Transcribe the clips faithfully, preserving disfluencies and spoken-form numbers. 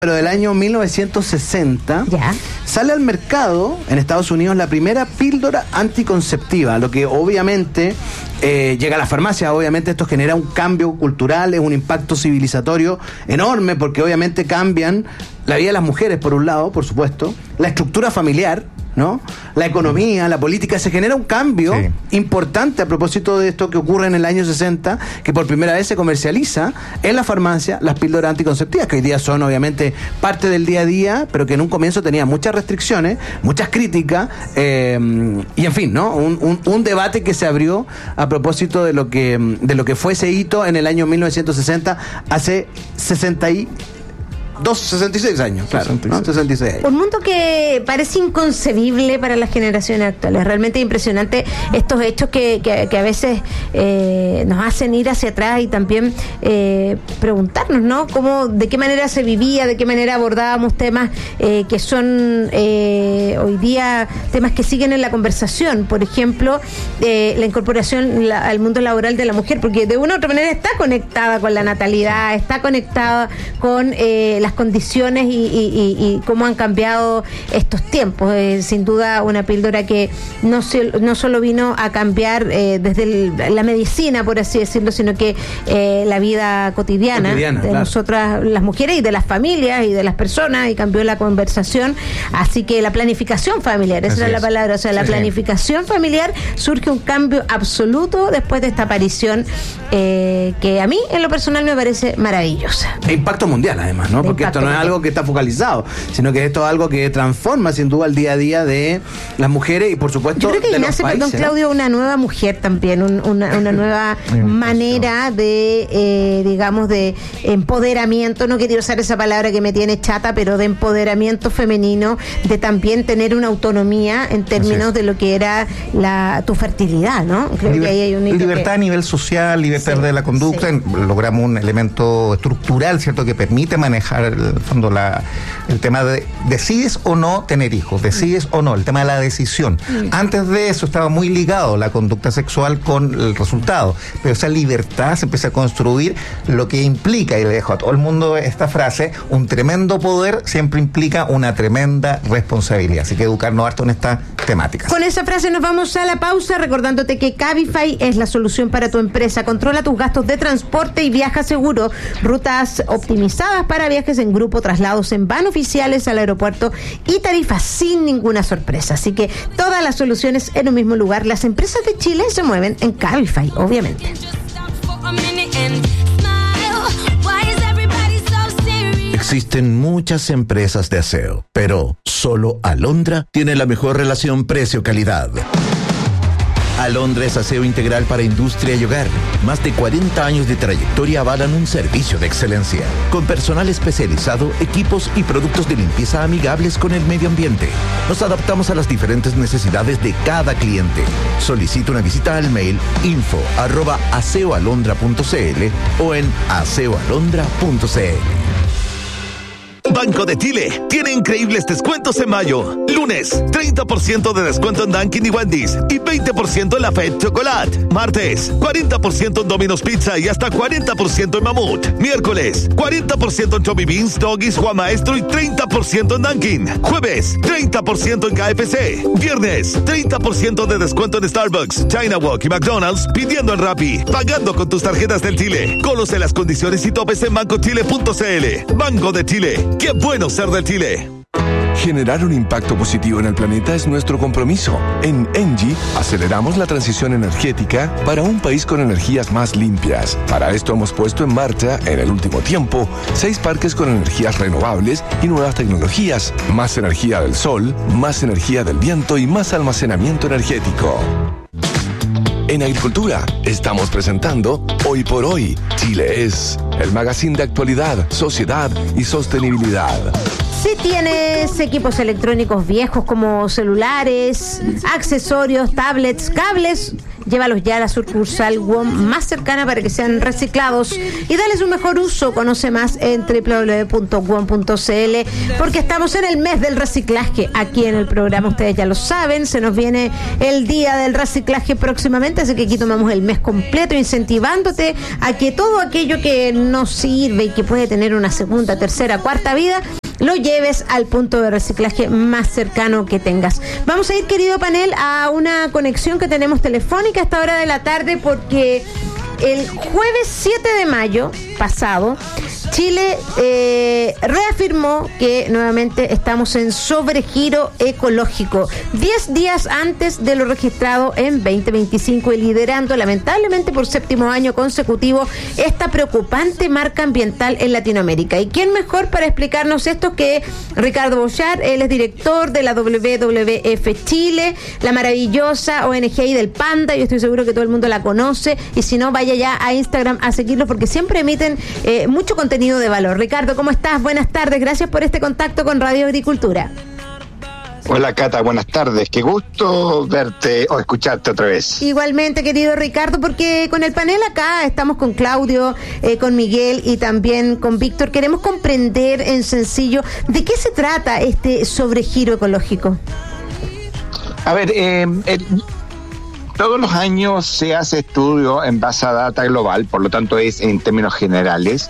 Pero del año mil novecientos sesenta, ya. sale al mercado en Estados Unidos la primera píldora anticonceptiva, lo que obviamente eh, llega a la farmacia. Obviamente esto genera un cambio cultural, es un impacto civilizatorio enorme, porque obviamente cambian la vida de las mujeres, por un lado, por supuesto, la estructura familiar, ¿no? La economía, la política, se genera un cambio sí. importante a propósito de esto que ocurre en el año sesenta, que por primera vez se comercializa en la farmacia las píldoras anticonceptivas, que hoy día son obviamente parte del día a día, pero que en un comienzo tenían muchas restricciones, muchas críticas, eh, y en fin, ¿no? Un, un, un debate que se abrió a propósito de lo que, de lo que fue ese hito en el año mil novecientos sesenta, hace sesenta y Dos, sesenta y seis años, claro, sesenta y seis. ¿No? sesenta y seis. Un mundo que parece inconcebible para las generaciones actuales. Realmente impresionante estos hechos que, que, que a veces eh, nos hacen ir hacia atrás y también eh, preguntarnos, ¿no? Cómo, de qué manera se vivía, de qué manera abordábamos temas eh, que son eh, hoy día temas que siguen en la conversación. Por ejemplo, eh, la incorporación la, al mundo laboral de la mujer, porque de una u otra manera está conectada con la natalidad, está conectada con eh, las condiciones y, y, y, y cómo han cambiado estos tiempos. Eh, sin duda una píldora que no, se, no solo vino a cambiar eh, desde el, la medicina, por así decirlo, sino que eh, la vida cotidiana, cotidiana de claro. nosotras las mujeres y de las familias y de las personas, y cambió la conversación. Así que la planificación familiar, esa era la palabra, o sea, la sí. planificación familiar, surge un cambio absoluto después de esta aparición eh, que a mí en lo personal me parece maravillosa. E impacto mundial además, ¿no? Porque esto no es algo que está focalizado, sino que esto es algo que transforma sin duda el día a día de las mujeres y por supuesto yo creo que de nace, los países, perdón, Claudio, ¿no? Una nueva mujer también, un, una, una nueva manera de, eh, digamos, de empoderamiento. No quería usar esa palabra que me tiene chata, pero de empoderamiento femenino, de también tener una autonomía en términos de lo que era la tu fertilidad, ¿no? Creo Liber- que ahí hay un libertad que... a nivel social, libertad sí, de la conducta, sí. logramos un elemento estructural, ¿cierto?, que permite manejar el fondo la, el tema de decides o no tener hijos, decides o no, el tema de la decisión. Antes de eso estaba muy ligado la conducta sexual con el resultado, pero esa libertad se empieza a construir, lo que implica, y le dejo a todo el mundo esta frase, un tremendo poder siempre implica una tremenda responsabilidad, así que educarnos harto en estas temáticas. Con esa frase nos vamos a la pausa, recordándote que Cabify es la solución para tu empresa. Controla tus gastos de transporte y viaja seguro, rutas optimizadas para viajes en grupo, traslados en van oficiales al aeropuerto y tarifas sin ninguna sorpresa. Así que todas las soluciones en un mismo lugar. Las empresas de Chile se mueven en Cabify, obviamente. Existen muchas empresas de aseo, pero solo Alondra tiene la mejor relación precio-calidad. Alondra es aseo integral para industria y hogar. Más de cuarenta años de trayectoria avalan un servicio de excelencia, con personal especializado, equipos y productos de limpieza amigables con el medio ambiente. Nos adaptamos a las diferentes necesidades de cada cliente. Solicita una visita al mail info arroba aseoalondra punto cl o en aseoalondra punto cl. Banco de Chile tiene increíbles descuentos en mayo. Lunes, treinta por ciento de descuento en Dunkin' y Wendy's y veinte por ciento en la Fed Chocolate. Martes, cuarenta por ciento en Domino's Pizza y hasta cuarenta por ciento en Mamut. Miércoles, cuarenta por ciento en Chubby Beans, Doggies, Juan Maestro y treinta por ciento en Dunkin'. Jueves, treinta por ciento en K F C. Viernes, treinta por ciento de descuento en Starbucks, China Walk y McDonald's, pidiendo en Rappi, pagando con tus tarjetas del Chile. Conoce las condiciones y topes en banco chile punto cl. Banco de Chile. ¡Qué bueno ser de Chile! Generar un impacto positivo en el planeta es nuestro compromiso. En Engie aceleramos la transición energética para un país con energías más limpias. Para esto hemos puesto en marcha, en el último tiempo, seis parques con energías renovables y nuevas tecnologías. Más energía del sol, más energía del viento y más almacenamiento energético. En Agricultura, estamos presentando Hoy por Hoy, Chile es, el magazine de actualidad, sociedad y sostenibilidad. Si tienes equipos electrónicos viejos como celulares, accesorios, tablets, cables, llévalos ya a la sucursal W O M más cercana para que sean reciclados y darles un mejor uso. Conoce más en doble u doble u doble u punto w o m punto c l, porque estamos en el mes del reciclaje aquí en el programa, ustedes ya lo saben, se nos viene el día del reciclaje próximamente, así que aquí tomamos el mes completo incentivándote a que todo aquello que no sirve y que puede tener una segunda, tercera, cuarta vida, lo lleves al punto de reciclaje más cercano que tengas. Vamos a ir, querido panel, a una conexión que tenemos telefónica a esta hora de la tarde, porque el jueves siete de mayo pasado, Chile eh, reafirmó que nuevamente estamos en sobregiro ecológico, diez días antes de lo registrado en veinte veinticinco y liderando lamentablemente por séptimo año consecutivo esta preocupante marca ambiental en Latinoamérica. ¿Y quién mejor para explicarnos esto que Ricardo Bochar? Él es director de la W W F Chile, la maravillosa O N G I del Panda. Yo estoy seguro que todo el mundo la conoce, y si no, vaya ya a Instagram a seguirlos porque siempre emiten eh, mucho contenido de valor. Ricardo, ¿cómo estás? Buenas tardes, gracias por este contacto con Radio Agricultura. Hola Cata, buenas tardes, qué gusto verte o escucharte otra vez. Igualmente, querido Ricardo, porque con el panel acá estamos con Claudio, eh, con Miguel y también con Víctor. Queremos comprender en sencillo de qué se trata este sobregiro ecológico. A ver, eh, el... todos los años se hace estudio en base a data global, por lo tanto es en términos generales,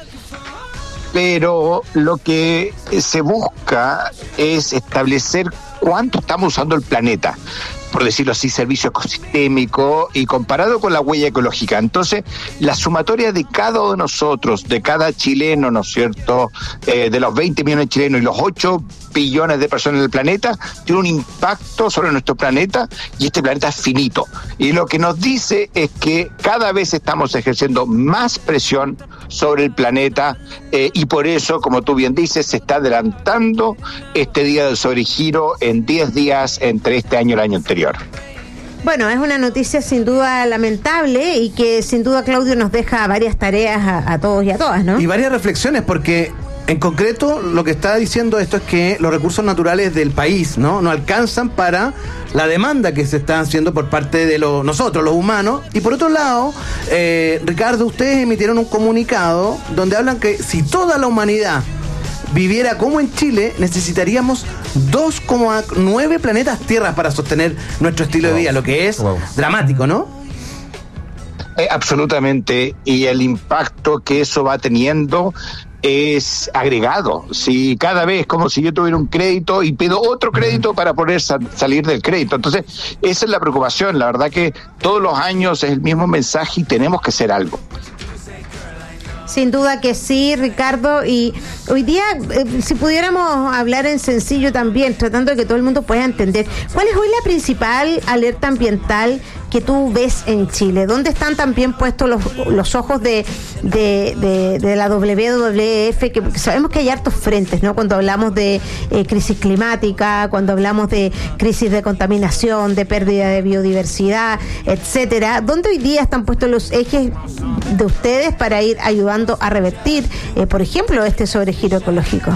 pero lo que se busca es establecer cuánto estamos usando el planeta, por decirlo así, servicio ecosistémico y comparado con la huella ecológica. Entonces, la sumatoria de cada uno de nosotros, de cada chileno, ¿no es cierto?, eh, de los veinte millones de chilenos y los ocho billones de personas en el planeta, tiene un impacto sobre nuestro planeta, y este planeta es finito. Y lo que nos dice es que cada vez estamos ejerciendo más presión sobre el planeta, eh, y por eso, como tú bien dices, se está adelantando este día del sobregiro en diez días entre este año y el año anterior. Bueno, es una noticia sin duda lamentable y que sin duda, Claudio, nos deja varias tareas a, a todos y a todas, ¿no? Y varias reflexiones, porque en concreto lo que está diciendo esto es que los recursos naturales del país no, no alcanzan para la demanda que se está haciendo por parte de los, nosotros, los humanos. Y por otro lado, eh, Ricardo, ustedes emitieron un comunicado donde hablan que si toda la humanidad viviera como en Chile, necesitaríamos dos coma nueve planetas Tierra para sostener nuestro estilo wow. de vida, lo que es wow. dramático, ¿no? Eh, absolutamente, y el impacto que eso va teniendo es agregado. Si cada vez como si yo tuviera un crédito y pido otro crédito para poder sal- salir del crédito. Entonces, esa es la preocupación. La verdad que todos los años es el mismo mensaje y tenemos que hacer algo. Sin duda que sí, Ricardo, y hoy día, eh, si pudiéramos hablar en sencillo también, tratando de que todo el mundo pueda entender, ¿cuál es hoy la principal alerta ambiental que tú ves en Chile? ¿Dónde están también puestos los, los ojos de, de, de, de la W W F? Que sabemos que hay hartos frentes, ¿no? Cuando hablamos de eh, crisis climática, cuando hablamos de crisis de contaminación, de pérdida de biodiversidad, etcétera. ¿Dónde hoy día están puestos los ejes de ustedes para ir ayudando a revertir, eh, por ejemplo, este sobregiro ecológico?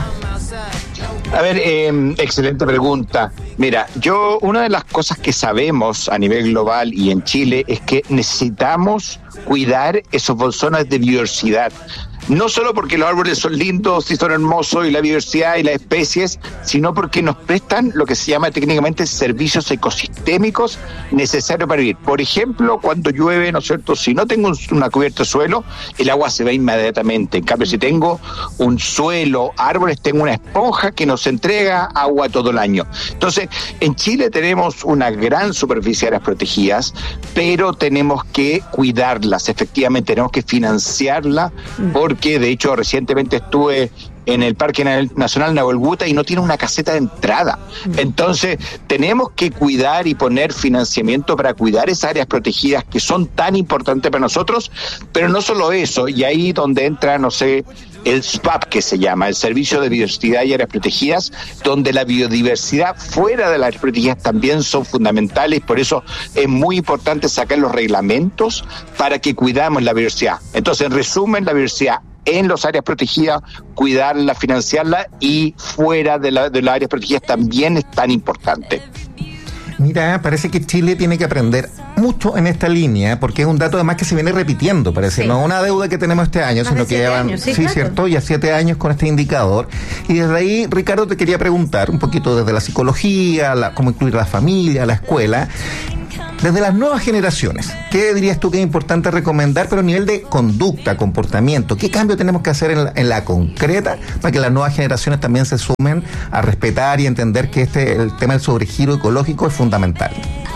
A ver, eh, excelente pregunta. Mira, yo, una de las cosas que sabemos a nivel global y en Chile es que necesitamos cuidar esos bolsones de biodiversidad. No solo porque los árboles son lindos y son hermosos y la biodiversidad y las especies, sino porque nos prestan lo que se llama técnicamente servicios ecosistémicos necesarios para vivir. Por ejemplo, cuando llueve, ¿no es cierto? Si no tengo una cubierta de suelo, el agua se va inmediatamente. En cambio, si tengo un suelo, árboles, tengo una esponja que nos entrega agua todo el año. Entonces, en Chile tenemos una gran superficie de áreas protegidas, pero tenemos que cuidarlas, efectivamente, tenemos que financiarla, porque que de hecho recientemente estuve en el Parque Nacional Nahuel Huapi y no tiene una caseta de entrada. Entonces tenemos que cuidar y poner financiamiento para cuidar esas áreas protegidas que son tan importantes para nosotros, pero no solo eso, y ahí donde entra, no sé, el S P A P, que se llama, el Servicio de Biodiversidad y Áreas Protegidas, donde la biodiversidad fuera de las áreas protegidas también son fundamentales, por eso es muy importante sacar los reglamentos para que cuidamos la biodiversidad. Entonces, en resumen, la biodiversidad en las áreas protegidas, cuidarla, financiarla, y fuera de, la, de las áreas protegidas también es tan importante. Mira, parece que Chile tiene que aprender mucho en esta línea, porque es un dato además que se viene repitiendo, parece, sí. No una deuda que tenemos este año, Más sino de que siete llevan, años, sí, sí, claro. cierto, ya siete años con este indicador. Y desde ahí, Ricardo, te quería preguntar un poquito desde la psicología, la, cómo incluir la familia, la escuela, desde las nuevas generaciones, ¿qué dirías tú que es importante recomendar, pero a nivel de conducta, comportamiento? ¿Qué cambio tenemos que hacer en la, en la concreta para que las nuevas generaciones también se sumen a respetar y entender que este el tema del sobregiro ecológico es fundamental?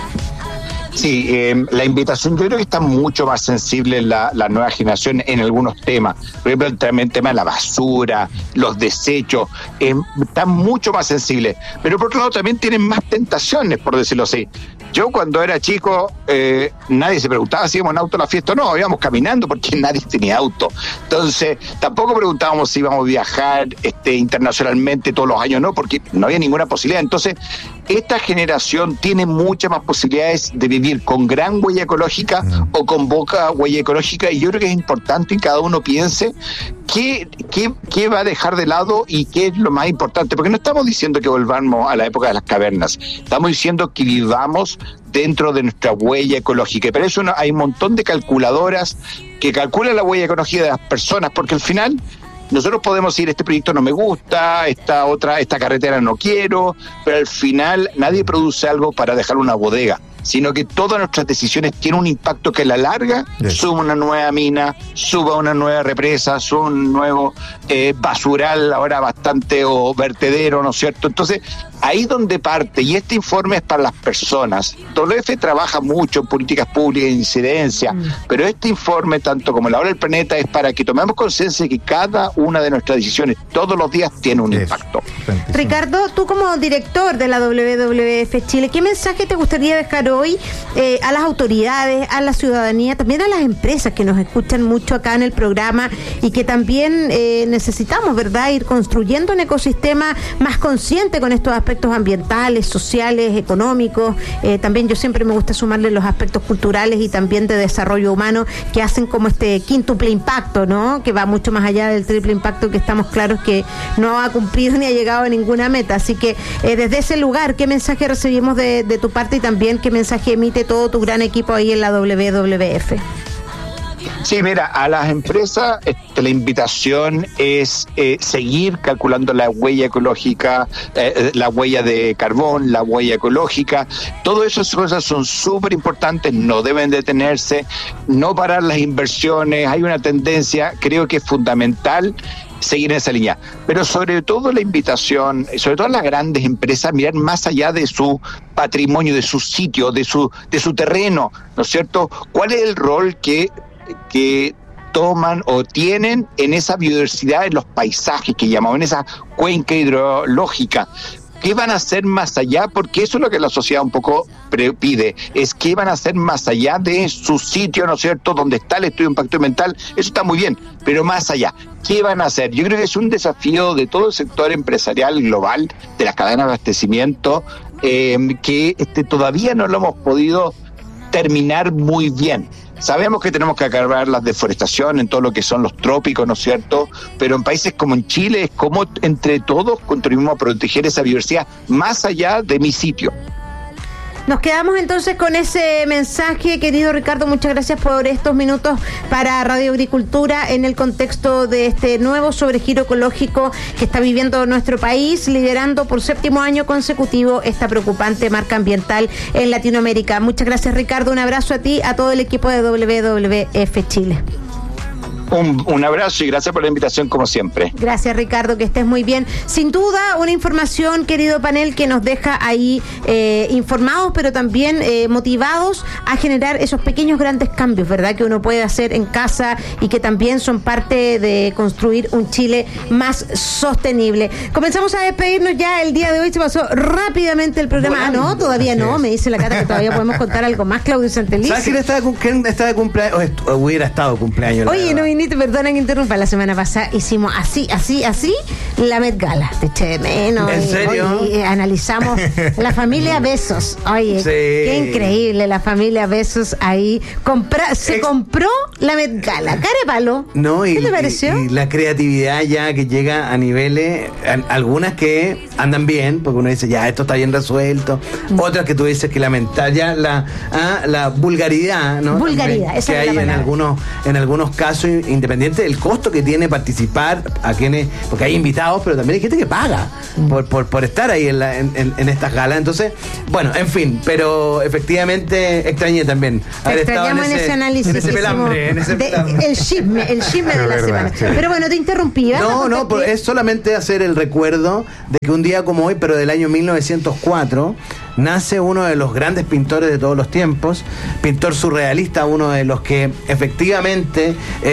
Sí, eh, la invitación, yo creo que está mucho más sensible la, la nueva generación en algunos temas. Por ejemplo, el tema, el tema de la basura, los desechos, eh, están mucho más sensibles. Pero por otro lado también tienen más tentaciones, por decirlo así. Yo cuando era chico, eh, nadie se preguntaba si íbamos en auto a la fiesta o no, íbamos caminando porque nadie tenía auto. Entonces, tampoco preguntábamos si íbamos a viajar este, internacionalmente todos los años, no, porque no había ninguna posibilidad. Entonces, esta generación tiene muchas más posibilidades de vivir con gran huella ecológica mm. o con poca huella ecológica, y yo creo que es importante que cada uno piense qué, qué, qué va a dejar de lado y qué es lo más importante, porque no estamos diciendo que volvamos a la época de las cavernas, estamos diciendo que vivamos dentro de nuestra huella ecológica, y para eso no, hay un montón de calculadoras que calculan la huella ecológica de las personas, porque al final nosotros podemos decir, este proyecto no me gusta, esta otra, esta carretera no quiero, pero al final nadie produce algo para dejar una bodega, sino que todas nuestras decisiones tienen un impacto que a la larga yes. suma una nueva mina, suba una nueva represa, suba un nuevo eh, basural, ahora bastante, o vertedero, ¿no es cierto? Entonces, ahí donde parte, y este informe es para las personas. W F trabaja mucho en políticas públicas de incidencia, mm. pero este informe, tanto como la hora del planeta, es para que tomemos conciencia de que cada una de nuestras decisiones todos los días tiene un yes. impacto. Ricardo, tú como director de la W W F Chile, ¿qué mensaje te gustaría dejar hoy eh, a las autoridades, a la ciudadanía, también a las empresas que nos escuchan mucho acá en el programa y que también eh, necesitamos, ¿verdad?, ir construyendo un ecosistema más consciente con estos aspectos ambientales, sociales, económicos? Eh, también yo siempre me gusta sumarle los aspectos culturales y también de desarrollo humano que hacen como este quíntuple impacto, ¿no?, que va mucho más allá del triple impacto, que estamos claros que no ha cumplido ni ha llegado a ninguna meta. Así que eh, desde ese lugar, ¿qué mensaje recibimos de, de tu parte y también qué mensaje emite todo tu gran equipo ahí en la W W F? Sí, mira, a las empresas este, la invitación es eh, seguir calculando la huella ecológica, eh, la huella de carbón, la huella ecológica. Todas esas cosas son súper importantes, no deben detenerse, no parar las inversiones. Hay una tendencia, creo que es fundamental seguir en esa línea, pero sobre todo la invitación, sobre todo a las grandes empresas, mirar más allá de su patrimonio, de su sitio, de su de su terreno, ¿no es cierto? ¿Cuál es el rol que que toman o tienen en esa biodiversidad, en los paisajes que llamamos, en esa cuenca hidrológica? ¿Qué van a hacer más allá? Porque eso es lo que la sociedad un poco pide, es qué van a hacer más allá de su sitio, ¿no es cierto?, donde está el estudio de impacto ambiental. Eso está muy bien, pero más allá, ¿qué van a hacer? Yo creo que es un desafío de todo el sector empresarial global, de la cadena de abastecimiento, eh, que este, todavía no lo hemos podido terminar muy bien. Sabemos que tenemos que acabar la deforestación en todo lo que son los trópicos, ¿no es cierto? Pero en países como en Chile es como entre todos contribuimos a proteger esa biodiversidad más allá de mi sitio. Nos quedamos entonces con ese mensaje, querido Ricardo. Muchas gracias por estos minutos para Radio Agricultura en el contexto de este nuevo sobregiro ecológico que está viviendo nuestro país, liderando por séptimo año consecutivo esta preocupante marca ambiental en Latinoamérica. Muchas gracias, Ricardo. Un abrazo a ti, a todo el equipo de W W F Chile. Un, un abrazo y gracias por la invitación como siempre. Gracias, Ricardo, que estés muy bien. Sin duda, una información, querido panel, que nos deja ahí eh, informados, pero también eh, motivados a generar esos pequeños grandes cambios, ¿verdad?, que uno puede hacer en casa y que también son parte de construir un Chile más sostenible. Comenzamos a despedirnos ya el día de hoy. Se pasó rápidamente el programa. Bueno, ah, no, todavía no. Me dice la Cata que todavía podemos contar algo más, Claudio Santelice. ¿Sabes quién está de, quién está de cumpleaños? O hubiera estado de cumpleaños. Oye, no vino Mini, te perdona que interrumpa, la semana pasada hicimos así, así, así, la Met Gala. Te eché de menos. ¿En y, serio? oye, y analizamos la familia Besos. Oye, Sí. qué increíble, la familia Besos ahí. Compra, se Ex- compró la Met Gala. Cara de palo. No, y, ¿Qué te pareció? y- y la creatividad ya que llega a niveles, a- algunas que andan bien, porque uno dice, ya, esto está bien resuelto. Mm. Otras que tú dices que lamentar ya la, ah, la vulgaridad, ¿no? Vulgaridad, También, esa que es la hay en palabra. algunos, en algunos casos, independiente del costo que tiene participar, a quienes, porque hay invitados, pero también hay gente que paga por, por, por estar ahí en, la, en, en- en estas galas. Entonces, bueno, en fin, pero efectivamente extrañé también haber estado en Extrañamos en ese, ese, análisis en ese que pelambre, en hicimos ese de- pelambre. el chisme, el chisme de Es la verdad, semana. sí. Pero bueno, te interrumpí. ¿vas a No, contar no, pero qué? es solamente hacer el recuerdo de que un día como hoy, pero del año mil novecientos cuatro, nace uno de los grandes pintores de todos los tiempos, pintor surrealista, uno de los que efectivamente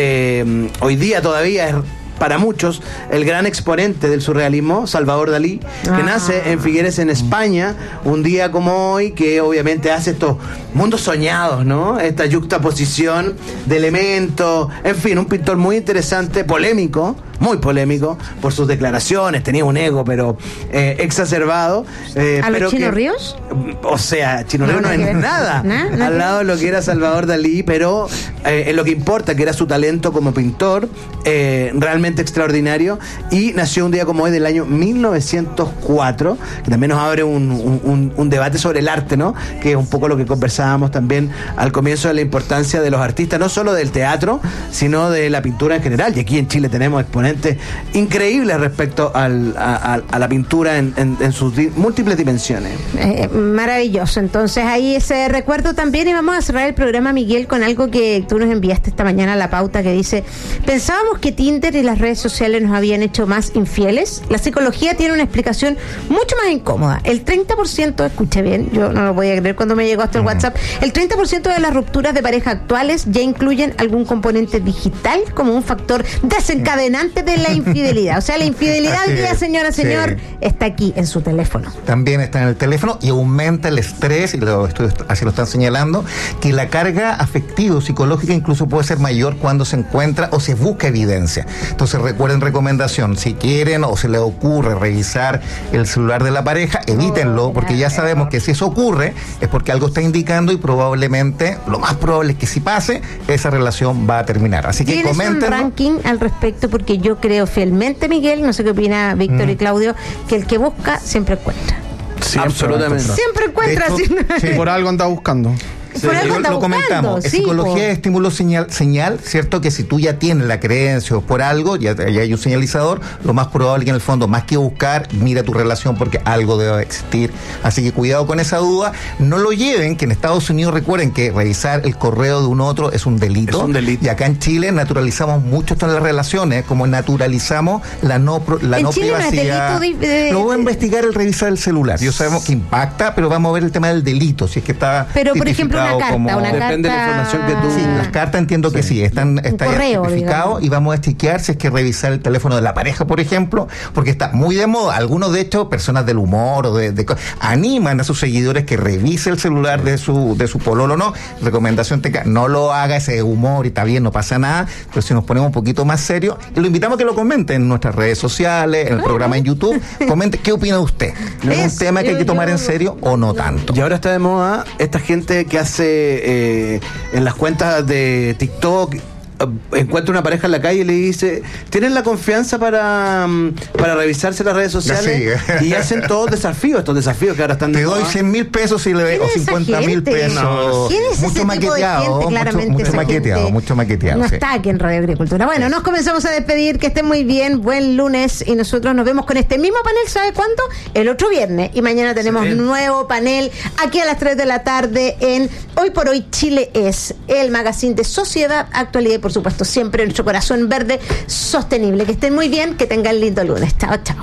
eh, hoy día todavía es para muchos el gran exponente del surrealismo, Salvador Dalí, que Ah. nace en Figueres, en España, un día como hoy, que obviamente hace estos mundos soñados, ¿no? Esta yuxtaposición de elementos, en fin, un pintor muy interesante, polémico, muy polémico por sus declaraciones, tenía un ego, pero eh, exacerbado. eh, ¿A los pero Chino que- Ríos? O sea, Chino No, Ríos no, nada que es ver. nada, Nada, nada al que lado de lo que era Salvador Dalí, pero eh, en lo que importa, que era su talento como pintor, eh, realmente extraordinario, y nació un día como hoy del año mil novecientos cuatro, que también nos abre un, un- un- un debate sobre el arte, ¿no? Que es un poco lo que conversábamos también al comienzo de la importancia de los artistas, no solo del teatro, sino de la pintura en general, y aquí en Chile tenemos exponentes increíbles respecto al- a, a- a la pintura en, en- en sus di- múltiples dimensiones. Eh, maravilloso. Entonces ahí ese recuerdo también, y vamos a cerrar el programa, Miguel, con algo que tú nos enviaste esta mañana a la pauta, que dice: pensábamos que Tinder y las redes sociales nos habían hecho más infieles. La psicología tiene una explicación mucho más incómoda. El treinta por ciento, escuché bien, yo no lo podía creer cuando me llegó hasta el WhatsApp, el treinta por ciento de las rupturas de pareja actuales ya incluyen algún componente digital como un factor desencadenante de la infidelidad. O sea, la infidelidad Así al día, es, señora, sí. señor, está aquí en su teléfono. También está en el teléfono y aumenta el estrés, y lo estoy- así lo están señalando, que la carga afectiva o psicológica incluso puede ser mayor cuando se encuentra o se busca evidencia. Entonces recuerden recomendación, si quieren o se les ocurre revisar el celular de la pareja, evítenlo, porque ya sabemos que si eso ocurre es porque algo está indicando, y probablemente, lo más probable es que si pase, esa relación va a terminar. Así que ¿Tienes un comenten. ranking al respecto? Porque yo creo fielmente, Miguel, no sé qué opina Víctor y Claudio, que el que busca siempre encuentra. Siempre Absolutamente. va a encontrar. Siempre encuentra. De hecho, así- sí. Por algo anda buscando. Por algo Lo- anda lo buscando, comentamos, es sí, psicología po. de estímulo señal, señal, cierto que si tú ya tienes la creencia o por algo, ya, ya hay un señalizador, lo más probable es que en el fondo, más que buscar, mira tu relación porque algo debe existir. Así que cuidado con esa duda, no lo lleven, que en Estados Unidos recuerden que revisar el correo de un otro es un delito. Es un delito. Y acá en Chile naturalizamos mucho esto en las relaciones, como naturalizamos la no, pro- la En no Chile no es privacidad. delito de- de- Lo voy a investigar el revisar el celular. Yo sabemos que impacta, pero vamos a ver el tema del delito, si es que está Pero, por ejemplo, una tipificado carta, como- una carta... Depende de la información que tú- Sí, las cartas entiendo que sí, están está ya correo, tipificado, digamos. y vamos a chequear si es que revisar el teléfono de la pareja, por ejemplo, porque está muy de moda. Algunos, de hecho, personas del humor o de, de co- animan a sus seguidores que revise el celular de su de su pololo, no. Recomendación teca, no lo haga, ese humor y está bien, no pasa nada, pero si nos ponemos un poquito más serios, y lo invitamos a que lo comenten en nuestras redes sociales, en el programa en YouTube, comente qué opina usted. ¿Es ¿Ves? un tema que hay Yo- que tomar yo- en serio o no tanto? Y ahora está de moda esta gente que hace eh, en las cuentas de TikTok, eh, encuentra una pareja en la calle y le dice, ¿tienen la confianza para, mm, para revisarse las redes sociales? Sí. Y hacen todos desafíos, estos desafíos que ahora están de Te doy moda. cien mil pesos y le ¿Quién o es esa cincuenta mil gente? pesos. No, ¿quién es mucho ese tipo de maqueteado, gente? mucho- Claramente mucho, esa maqueteado, gente mucho maqueteado. no sí. está aquí en Radio Agricultura. Bueno, nos comenzamos a despedir, que estén muy bien, buen lunes, y nosotros nos vemos con este mismo panel, ¿sabe cuándo? El otro viernes, y mañana tenemos Excelente. nuevo panel aquí a las tres de la tarde en Hoy por Hoy Chile Es, el magazine de sociedad, actualidad y por supuesto siempre nuestro corazón verde sostenible. Que estén muy bien, que tengan lindo lunes. Chao, chao.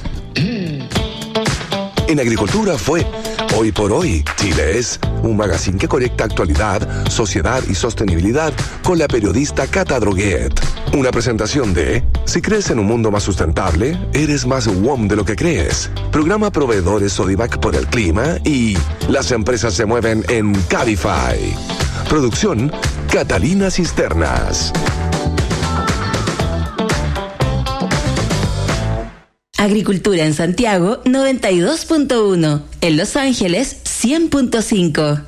En Agricultura fue Hoy por Hoy Chile Es, un magazine que conecta actualidad, sociedad y sostenibilidad con la periodista Cata Droguet. Una presentación de Si crees en un mundo más sustentable, eres más W O M de lo que crees. Programa Proveedores Sodivac por el clima y Las empresas se mueven en Cabify. Producción Catalina Cisternas. Agricultura en Santiago noventa y dos punto uno. En Los Ángeles cien punto cinco.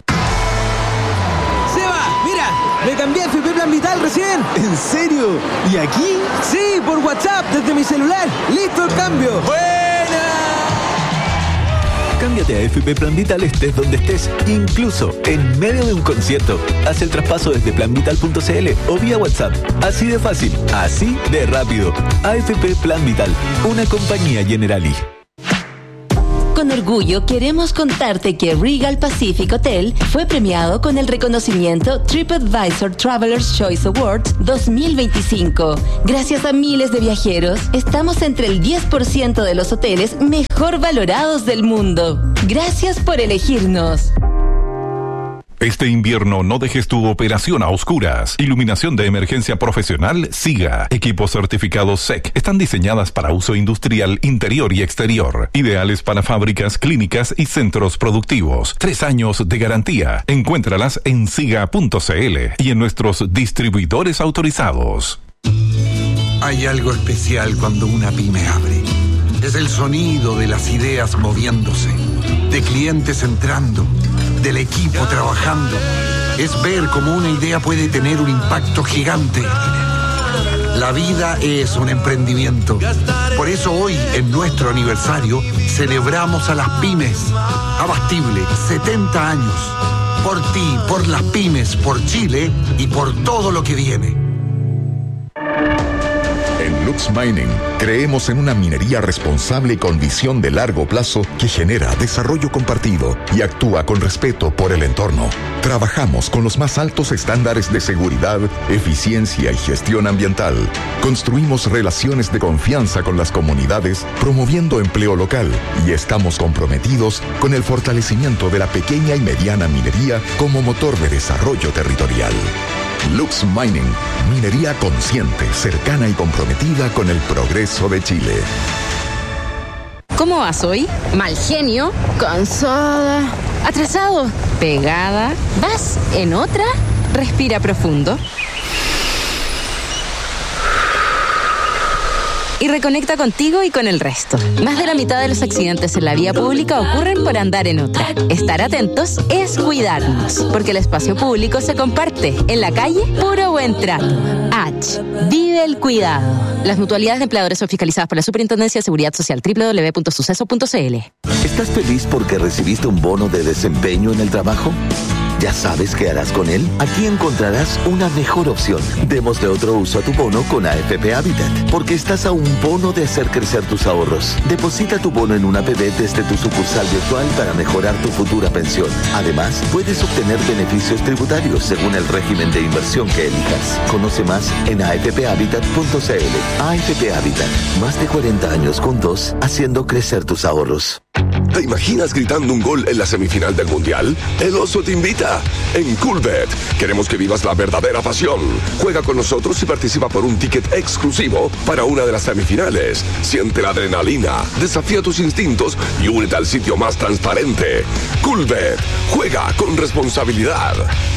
Me cambié a F P Plan Vital recién. ¿En serio? ¿Y aquí? Sí, por WhatsApp, desde mi celular. ¡Listo el cambio! ¡Buena! Cámbiate a F P Plan Vital estés donde estés, incluso en medio de un concierto. Haz el traspaso desde plan vital punto c l o vía WhatsApp. Así de fácil, así de rápido. A F P Plan Vital, una compañía Generali. Con orgullo queremos contarte que Regal Pacific Hotel fue premiado con el reconocimiento TripAdvisor Traveler's Choice Awards dos mil veinticinco. Gracias a miles de viajeros, estamos entre el diez por ciento de los hoteles mejor valorados del mundo. Gracias por elegirnos. Este invierno no dejes tu operación a oscuras. Iluminación de emergencia profesional SIGA. Equipos certificados S E C. Están diseñadas para uso industrial interior y exterior. Ideales para fábricas, clínicas y centros productivos. Tres años de garantía. Encuéntralas en siga punto c l y en nuestros distribuidores autorizados. Hay algo especial cuando una pyme abre. Es el sonido de las ideas moviéndose, de clientes entrando, del equipo trabajando. Es ver cómo una idea puede tener un impacto gigante. La vida es un emprendimiento. Por eso hoy, en nuestro aniversario, celebramos a las pymes. Abastible, setenta años. Por ti, por las pymes, por Chile y por todo lo que viene. En Lux Mining creemos en una minería responsable con visión de largo plazo que genera desarrollo compartido y actúa con respeto por el entorno. Trabajamos con los más altos estándares de seguridad, eficiencia y gestión ambiental. Construimos relaciones de confianza con las comunidades, promoviendo empleo local, y estamos comprometidos con el fortalecimiento de la pequeña y mediana minería como motor de desarrollo territorial. Lux Mining, minería consciente, cercana y comprometida con el progreso de Chile. ¿Cómo vas hoy? Mal genio, cansada, atrasado, pegada. ¿Vas en otra? Respira profundo. Y reconecta contigo y con el resto. Más de la mitad de los accidentes en la vía pública ocurren por andar en otra. Estar atentos es cuidarnos, porque el espacio público se comparte. En la calle, puro buen trato. H. Vive el cuidado. Las mutualidades de empleadores son fiscalizadas por la Superintendencia de Seguridad Social. doble u doble u doble u punto suceso punto c l. ¿Estás feliz porque recibiste un bono de desempeño en el trabajo? ¿Ya sabes qué harás con él? Aquí encontrarás una mejor opción. Démosle otro uso a tu bono con A F P Habitat, porque estás a un bono de hacer crecer tus ahorros. Deposita tu bono en una A P B desde tu sucursal virtual para mejorar tu futura pensión. Además, puedes obtener beneficios tributarios según el régimen de inversión que elijas. Conoce más en a f p habitat punto c l. A F P Habitat, más de cuarenta años juntos, haciendo crecer tus ahorros. ¿Te imaginas gritando un gol en la semifinal del Mundial? El Oso te invita. En Coolbet queremos que vivas la verdadera pasión. Juega con nosotros y participa por un ticket exclusivo para una de las semifinales. Siente la adrenalina, desafía tus instintos y únete al sitio más transparente. Coolbet. Juega con responsabilidad.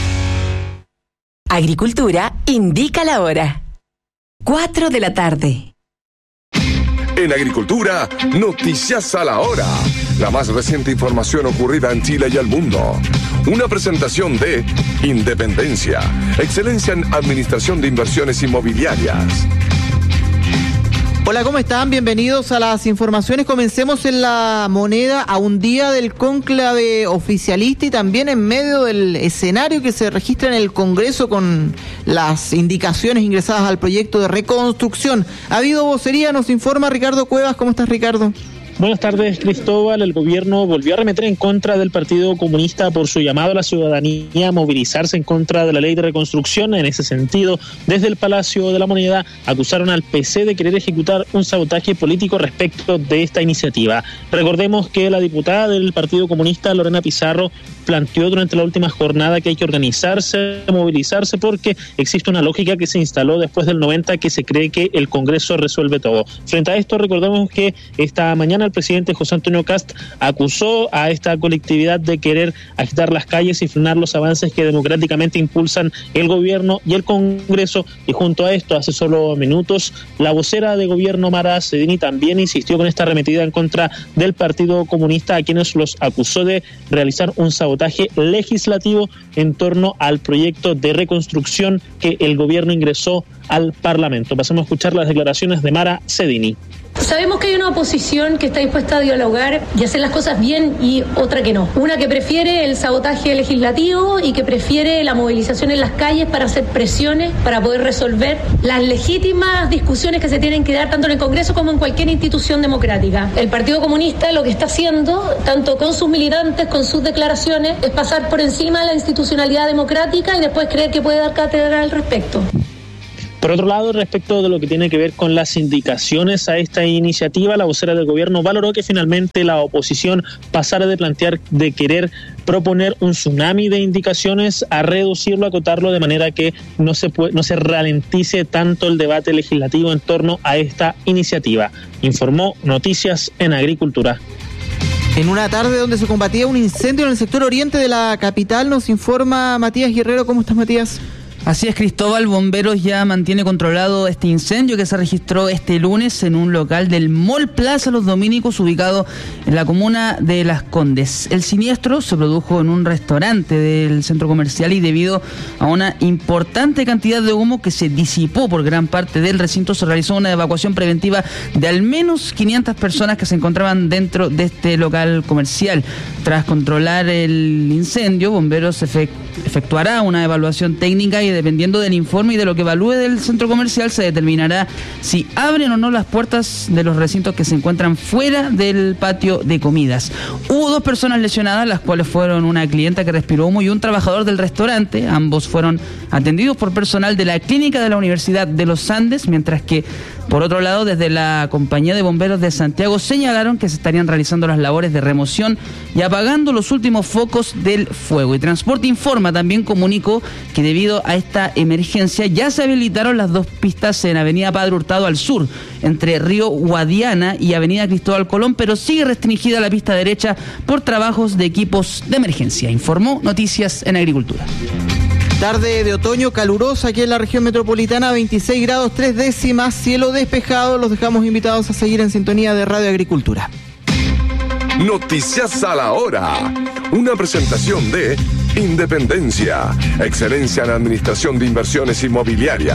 Agricultura indica la hora. Cuatro de la tarde. En Agricultura, noticias a la hora. La más reciente información ocurrida en Chile y el mundo. Una presentación de Independencia, excelencia en administración de inversiones inmobiliarias. Hola, ¿cómo están? Bienvenidos a las informaciones. Comencemos en La Moneda, a un día del cónclave oficialista y también en medio del escenario que se registra en el Congreso con las indicaciones ingresadas al proyecto de reconstrucción. Ha habido vocería, nos informa Ricardo Cuevas. ¿Cómo estás, Ricardo? Buenas tardes, Cristóbal. El gobierno volvió a arremeter en contra del Partido Comunista por su llamado a la ciudadanía a movilizarse en contra de la ley de reconstrucción. En ese sentido, desde el Palacio de la Moneda acusaron al P C de querer ejecutar un sabotaje político respecto de esta iniciativa. Recordemos que la diputada del Partido Comunista, Lorena Pizarro, planteó durante la última jornada que hay que organizarse, movilizarse, porque existe una lógica que se instaló después del noventa que se cree que el Congreso resuelve todo. Frente a esto, recordemos que esta mañana semana el presidente José Antonio Kast acusó a esta colectividad de querer agitar las calles y frenar los avances que democráticamente impulsan el gobierno y el Congreso. Y junto a esto, hace solo minutos, la vocera de gobierno Mara Cedini también insistió con esta arremetida en contra del Partido Comunista, a quienes los acusó de realizar un sabotaje legislativo en torno al proyecto de reconstrucción que el gobierno ingresó al Parlamento. Pasamos a escuchar las declaraciones de Mara Cedini. Sabemos que hay una oposición que está dispuesta a dialogar y hacer las cosas bien y otra que no. Una que prefiere el sabotaje legislativo y que prefiere la movilización en las calles para hacer presiones, para poder resolver las legítimas discusiones que se tienen que dar tanto en el Congreso como en cualquier institución democrática. El Partido Comunista lo que está haciendo, tanto con sus militantes, con sus declaraciones, es pasar por encima de la institucionalidad democrática y después creer que puede dar cátedra al respecto. Por otro lado, respecto de lo que tiene que ver con las indicaciones a esta iniciativa, la vocera del gobierno valoró que finalmente la oposición pasara de plantear de querer proponer un tsunami de indicaciones a reducirlo, acotarlo, de manera que no se puede, no se ralentice tanto el debate legislativo en torno a esta iniciativa. Informó Noticias en Agricultura. En una tarde donde se combatía un incendio en el sector oriente de la capital, nos informa Matías Guerrero. ¿Cómo estás, Matías? Así es, Cristóbal. Bomberos ya mantiene controlado este incendio que se registró este lunes en un local del Mall Plaza Los Dominicos, ubicado en la comuna de Las Condes. El siniestro se produjo en un restaurante del centro comercial y debido a una importante cantidad de humo que se disipó por gran parte del recinto, se realizó una evacuación preventiva de al menos quinientas personas que se encontraban dentro de este local comercial. Tras controlar el incendio, Bomberos efectuará una evaluación técnica y dependiendo del informe y de lo que evalúe del centro comercial se determinará si abren o no las puertas de los recintos que se encuentran fuera del patio de comidas. Hubo dos personas lesionadas, las cuales fueron una clienta que respiró humo y un trabajador del restaurante. Ambos fueron atendidos por personal de la clínica de la Universidad de los Andes, mientras que por otro lado, desde la Compañía de Bomberos de Santiago señalaron que se estarían realizando las labores de remoción y apagando los últimos focos del fuego. Y Transporte Informa también comunicó que debido a esta emergencia ya se habilitaron las dos pistas en Avenida Padre Hurtado al sur, entre Río Guadiana y Avenida Cristóbal Colón, pero sigue restringida la pista derecha por trabajos de equipos de emergencia. Informó Noticias en Agricultura. Tarde de otoño calurosa aquí en la región metropolitana, veintiséis grados tres décimas, cielo despejado. Los dejamos invitados a seguir en sintonía de Radio Agricultura. Noticias a la hora. Una presentación de Independencia, excelencia en administración de inversiones inmobiliarias.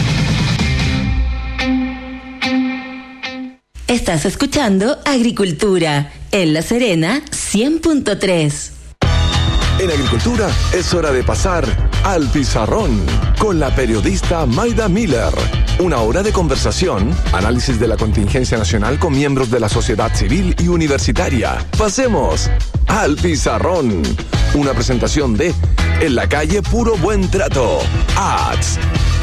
Estás escuchando Agricultura en La Serena cien punto tres. En Agricultura es hora de pasar al pizarrón con la periodista Maida Miller. Una hora de conversación, análisis de la contingencia nacional con miembros de la sociedad civil y universitaria. Pasemos al pizarrón. Una presentación de En la Calle Puro Buen Trato. Ads.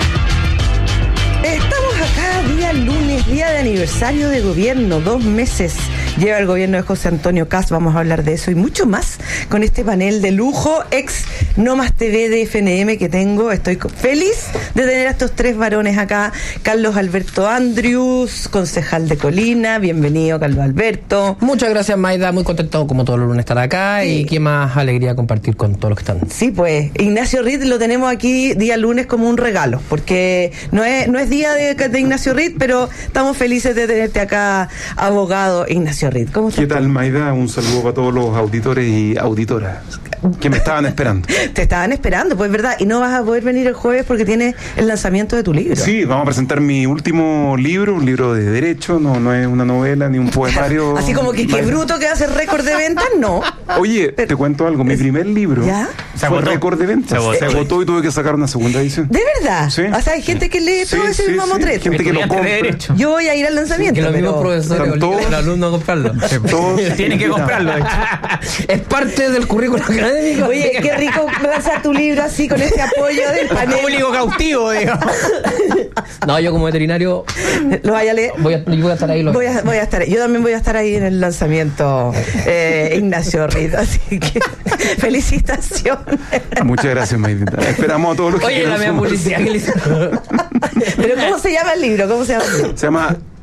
Estamos acá día lunes, día de aniversario de gobierno, dos meses lleva el gobierno de José Antonio Kast. Vamos a hablar de eso y mucho más con este panel de lujo, ex No Más T V de F N M que tengo. Estoy feliz de tener a estos tres varones acá. Carlos Alberto Andrews, concejal de Colina. Bienvenido, Carlos Alberto. Muchas gracias, Maida. Muy contento como todos los lunes estar acá. Sí. Y qué más alegría compartir con todos los que están. Sí, pues Ignacio Ritt lo tenemos aquí día lunes como un regalo, porque no es, no es día de, de Ignacio Ritt, pero estamos felices de tenerte acá, abogado Ignacio Ritt. ¿Cómo estás? ¿Qué tal, Maida? Un saludo para todos los auditores y auditoras que me estaban esperando. Te estaban esperando, pues verdad, y no vas a poder venir el jueves porque tienes el lanzamiento de tu libro. Sí, vamos a presentar mi último libro, un libro de derecho, no, no es una novela ni un poemario. Así como que qué bruto que hace récord de ventas, no. Oye, pero, te cuento algo, mi primer libro ¿ya? fue récord de ventas. Se agotó. Se agotó y tuve que sacar una segunda edición. ¿De verdad? Sí. O sea, hay gente que lee sí, todo ese sí, mismo sí, mamotreto. Gente que lo compra. Yo voy a ir al lanzamiento. Sí, que los pero... mismos profesores obligan al alumno a comprarlo. Tienen que comprarlo. Es parte del currículo académico. Oye, qué rico lanzar tu libro así con este apoyo del panel. Público cautivo, digo. No, yo como veterinario lo vaya a leer. Voy a, voy a estar ahí. Lo... Voy, a, voy a estar. Yo también voy a estar ahí en el lanzamiento, eh, Ignacio Ritt. Así que felicitaciones. Muchas gracias, Maidita. Esperamos a todos los que Oye, la mía publicidad que le hizo. Pero ¿cómo se llama el libro? ¿Cómo se llama el libro? Se llama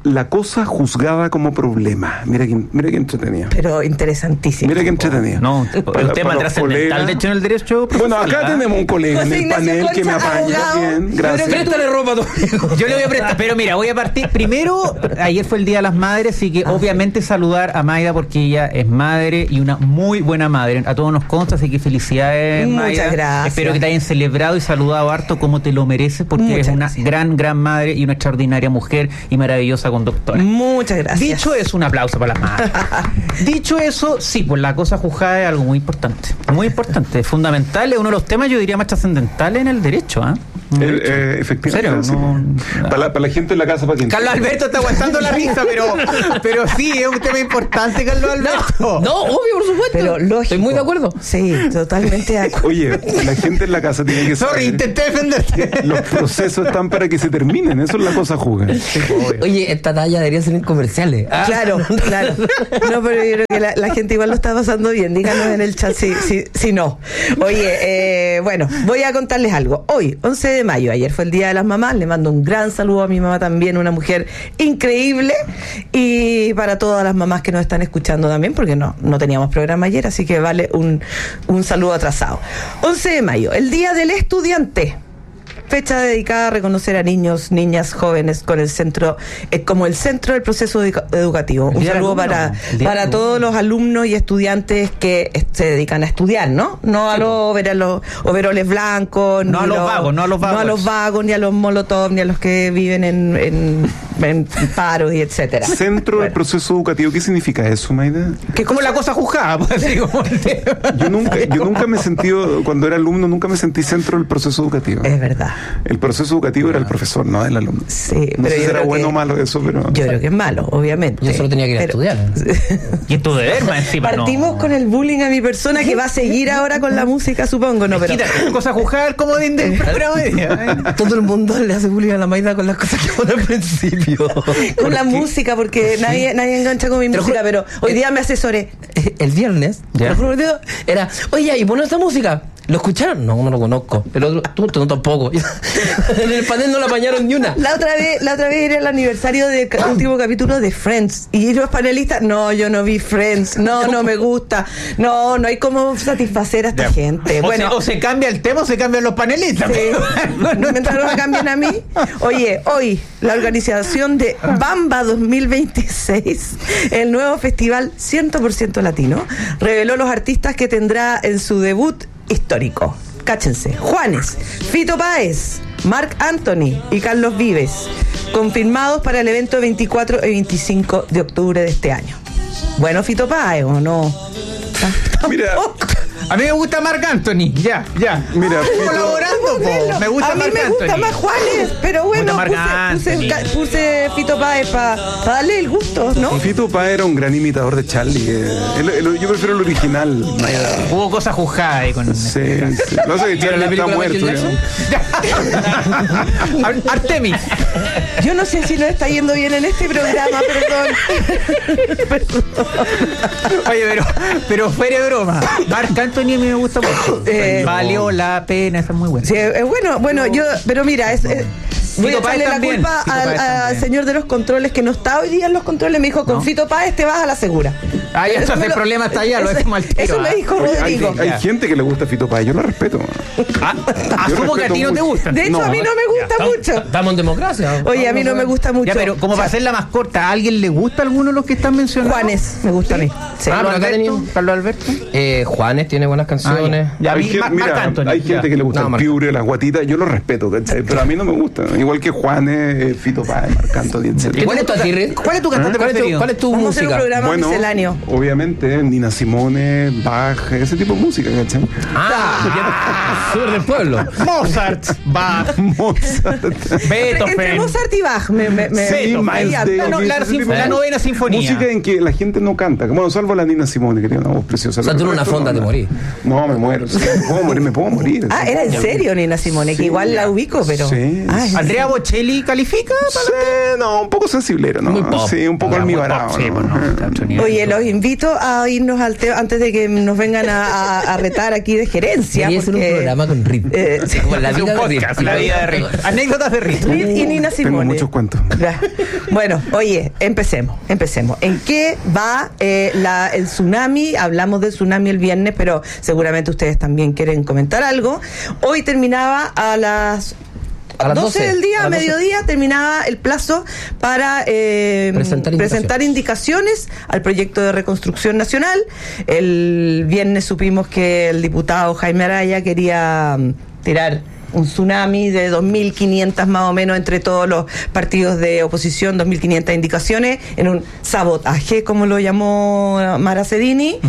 La cosa juzgada como problema. Mira que, mira que entretenida. Pero interesantísimo. Mira que entretenida. No, un tema trascendental, de hecho, en el derecho. Bueno, acá ¿ah? tenemos un colega en el panel Concha, que me apaña. Abogado. Bien, gracias. Préstale ropa a tu amigo. Yo le voy a prestar, pero mira, voy a partir. Primero, ayer fue el Día de las Madres, así que ah. obviamente saludar a Mayda porque ella es madre y una muy buena madre. A todos nos consta, así que felicidades, Mayda. Muchas gracias. Espero que te hayan celebrado y saludado harto como te lo mereces, porque Muchas eres una gracias. gran, gran madre y una extraordinaria mujer y maravillosa conductora. Muchas gracias. Dicho eso, un aplauso para las madres. Dicho eso, sí, pues la cosa juzgada es algo muy importante. Muy importante, fundamental, es uno de los temas, yo diría, más trascendentales en el derecho, ¿ah? ¿eh? El, eh, efectivamente. ¿Serio? No, no. Para, la, para la gente en la casa, para quien. Carlos Alberto está aguantando la risa, pero, pero sí, es un tema importante, Carlos Alberto. No, no, obvio, por supuesto. Pero lógico. Estoy muy de acuerdo. Sí, totalmente de acuerdo. Oye, la gente en la casa tiene que saber. Sorry, intenté defenderte. Los procesos están para que se terminen, eso es la cosa juzgada. Oye, esta talla debería ser en comerciales. Ah. Claro, claro. No, pero yo creo que la, la gente igual lo está pasando bien. Díganos en el chat si, si, si no. Oye, eh, bueno, voy a contarles algo. Hoy, once de mayo, ayer fue el Día de las Mamás. Le mando un gran saludo a mi mamá también, una mujer increíble. Y para todas las mamás que nos están escuchando también, porque no, no teníamos programa ayer, así que vale un, un saludo atrasado. once de mayo, el Día del Estudiante. Fecha dedicada a reconocer a niños, niñas, jóvenes con el centro, eh, como el centro del proceso educa- educativo. Un saludo para, para todos los alumnos y estudiantes que eh, se dedican a estudiar, ¿no? No a los overoles, overoles blancos, no a los vagos, no a los vagos, no a los vagos, ni a los molotov, ni a los que viven en, en, en paros y etcétera. Centro bueno. del proceso educativo, ¿qué significa eso, Mayda? Que como la cosa juzgada, pues, así como el tema. Yo nunca, yo nunca me he sentido, cuando era alumno, nunca me sentí centro del proceso educativo. Es verdad. El proceso educativo era el profesor, no el alumno. Sí, no pero sé si era bueno que, o malo eso, pero... Yo creo que es malo, obviamente. Yo solo tenía que ir pero, a estudiar. Y es tu deber, más encima, Partimos no. con el bullying a mi persona, que va a seguir ahora con la música, supongo, ¿no? Pero... Cosa juzgar como de del programa. Todo el mundo le hace bullying a la Mayda con las cosas que pone al principio. Con la música, porque sí. nadie, nadie engancha con mi pero música, pero hoy día me asesoré. El viernes, ¿ya? Era, oye, ¿y pon esta música? ¿Lo escucharon? No, no lo conozco. El otro, tú, tú no tampoco. En el panel no la apañaron ni una. La otra vez, la otra vez era el aniversario del ca- último capítulo de Friends. Y los panelistas, no, yo no vi Friends. No, no me gusta. No, no hay cómo satisfacer a esta ya. gente. O bueno, se, o se cambia el tema o se cambian los panelistas. Sí. Mientras no me cambien a mí. Oye, hoy la organización de Bamba dos mil veintiséis, el nuevo festival cien por ciento latino, reveló los artistas que tendrá en su debut histórico. Cáchense: Juanes, Fito Páez, Marc Anthony y Carlos Vives, confirmados para el evento veinticuatro y veinticinco de octubre de este año. Bueno, Fito Páez, ¿o no? Mira, a mí me gusta Marc Anthony, ya, ya. Mira, colaborando, po. Me gusta a mí Marc me Anthony. gusta más Juanes, pero bueno, puse, puse, puse Fito Páez para pa darle el gusto, ¿no? Fito Páez era un gran imitador de Charlie. Eh. El, el, yo prefiero el original. Hubo cosas juzgadas ahí con... Sí, sí. No sé que Charlie está muerto. Artemis. Yo no sé si nos está yendo bien en este programa, perdón. Perdón. Oye, pero, pero fuera de broma, Marc Anthony a mí me gusta mucho. Eh, Valió la pena, esa es muy buena. Sí, es bueno, bueno, yo, pero mira, es, es voy a echarle la culpa al, al señor de los controles que no está hoy día en los controles. Me dijo, con ¿no? Fito Páez te vas a la segura. Ah, ya, entonces el problema está allá, lo decimos al tiro. Eso me dijo Oye, Rodrigo. Hay, hay gente que le gusta Fito Páez, yo lo respeto. Ah, asumo que a ti no te gusta. De hecho, no, a mí no me gusta ya, mucho. Estamos en democracia. Oye, a mí no me gusta mucho. Ya, pero como o sea, para hacerla más corta, ¿a alguien le gusta alguno de los que están mencionados? Juanes, me gusta a mí. Sí. Ah, Carlos, Alberto, Carlos Alberto. Eh, Juanes tiene buenas canciones. Ah, ya. Hay, gente, mira, Anthony, hay gente que le gusta no, el piure, las guatitas, yo lo respeto, ¿cachai? Pero a mí no me gusta. Igual que Juanes, Fito Páez, Marc Anthony, etcétera. ¿Cuál es tu artista? ¿Cuál es tu cantante preferido? ¿Cuál es tu Vamos música? A hacer un programa bueno, misceláneo. Obviamente, Nina Simone, Bach, ese tipo de música, ¿cachai? Ah, sur del pueblo. Mozart, Bach, Mozart, Beethoven. Entre Mozart y Bach, me, me, me, sí, me Miles Davis, la, no, la, la novena sinfonía. Música en que la gente no canta, bueno, salvo la Nina Simone, que tiene una voz preciosa. O sea, tú en una fonda te morís. No, me muero. Me puedo morir, me puedo morir. Ah, era en serio Nina Simone, que sí, igual la ubico, pero. Sí. Ah, Andrea Andrea Bocelli califica. Sí, no, un poco sensiblero, ¿no? Muy pop. Sí, un poco Ah, muy almibarado. pop, sí, ¿no? pues, no, otro nivel. Oye, los invito a irnos al tema antes de que nos vengan a, a- a retar aquí de gerencia. Debería ser un porque, programa con ritmo. eh, sí. Como la Es un vida de podcast, Rit. la vida de Rit. Anécdotas de Rit. Rit y Nina Tengo Simone. muchos cuentos. Ya. Bueno, oye, empecemos, empecemos. ¿En qué va eh, la, el tsunami? Hablamos del tsunami el viernes, pero seguramente ustedes también quieren comentar algo. Hoy terminaba a las... A las doce del día, a a las doce. mediodía, terminaba el plazo para eh, Presentar presentar indicaciones al proyecto de reconstrucción nacional. El viernes supimos que el diputado Jaime Araya quería mm, tirar un tsunami de dos mil quinientas más o menos entre todos los partidos de oposición, dos mil quinientas indicaciones, en un sabotaje, como lo llamó Mara Cedini,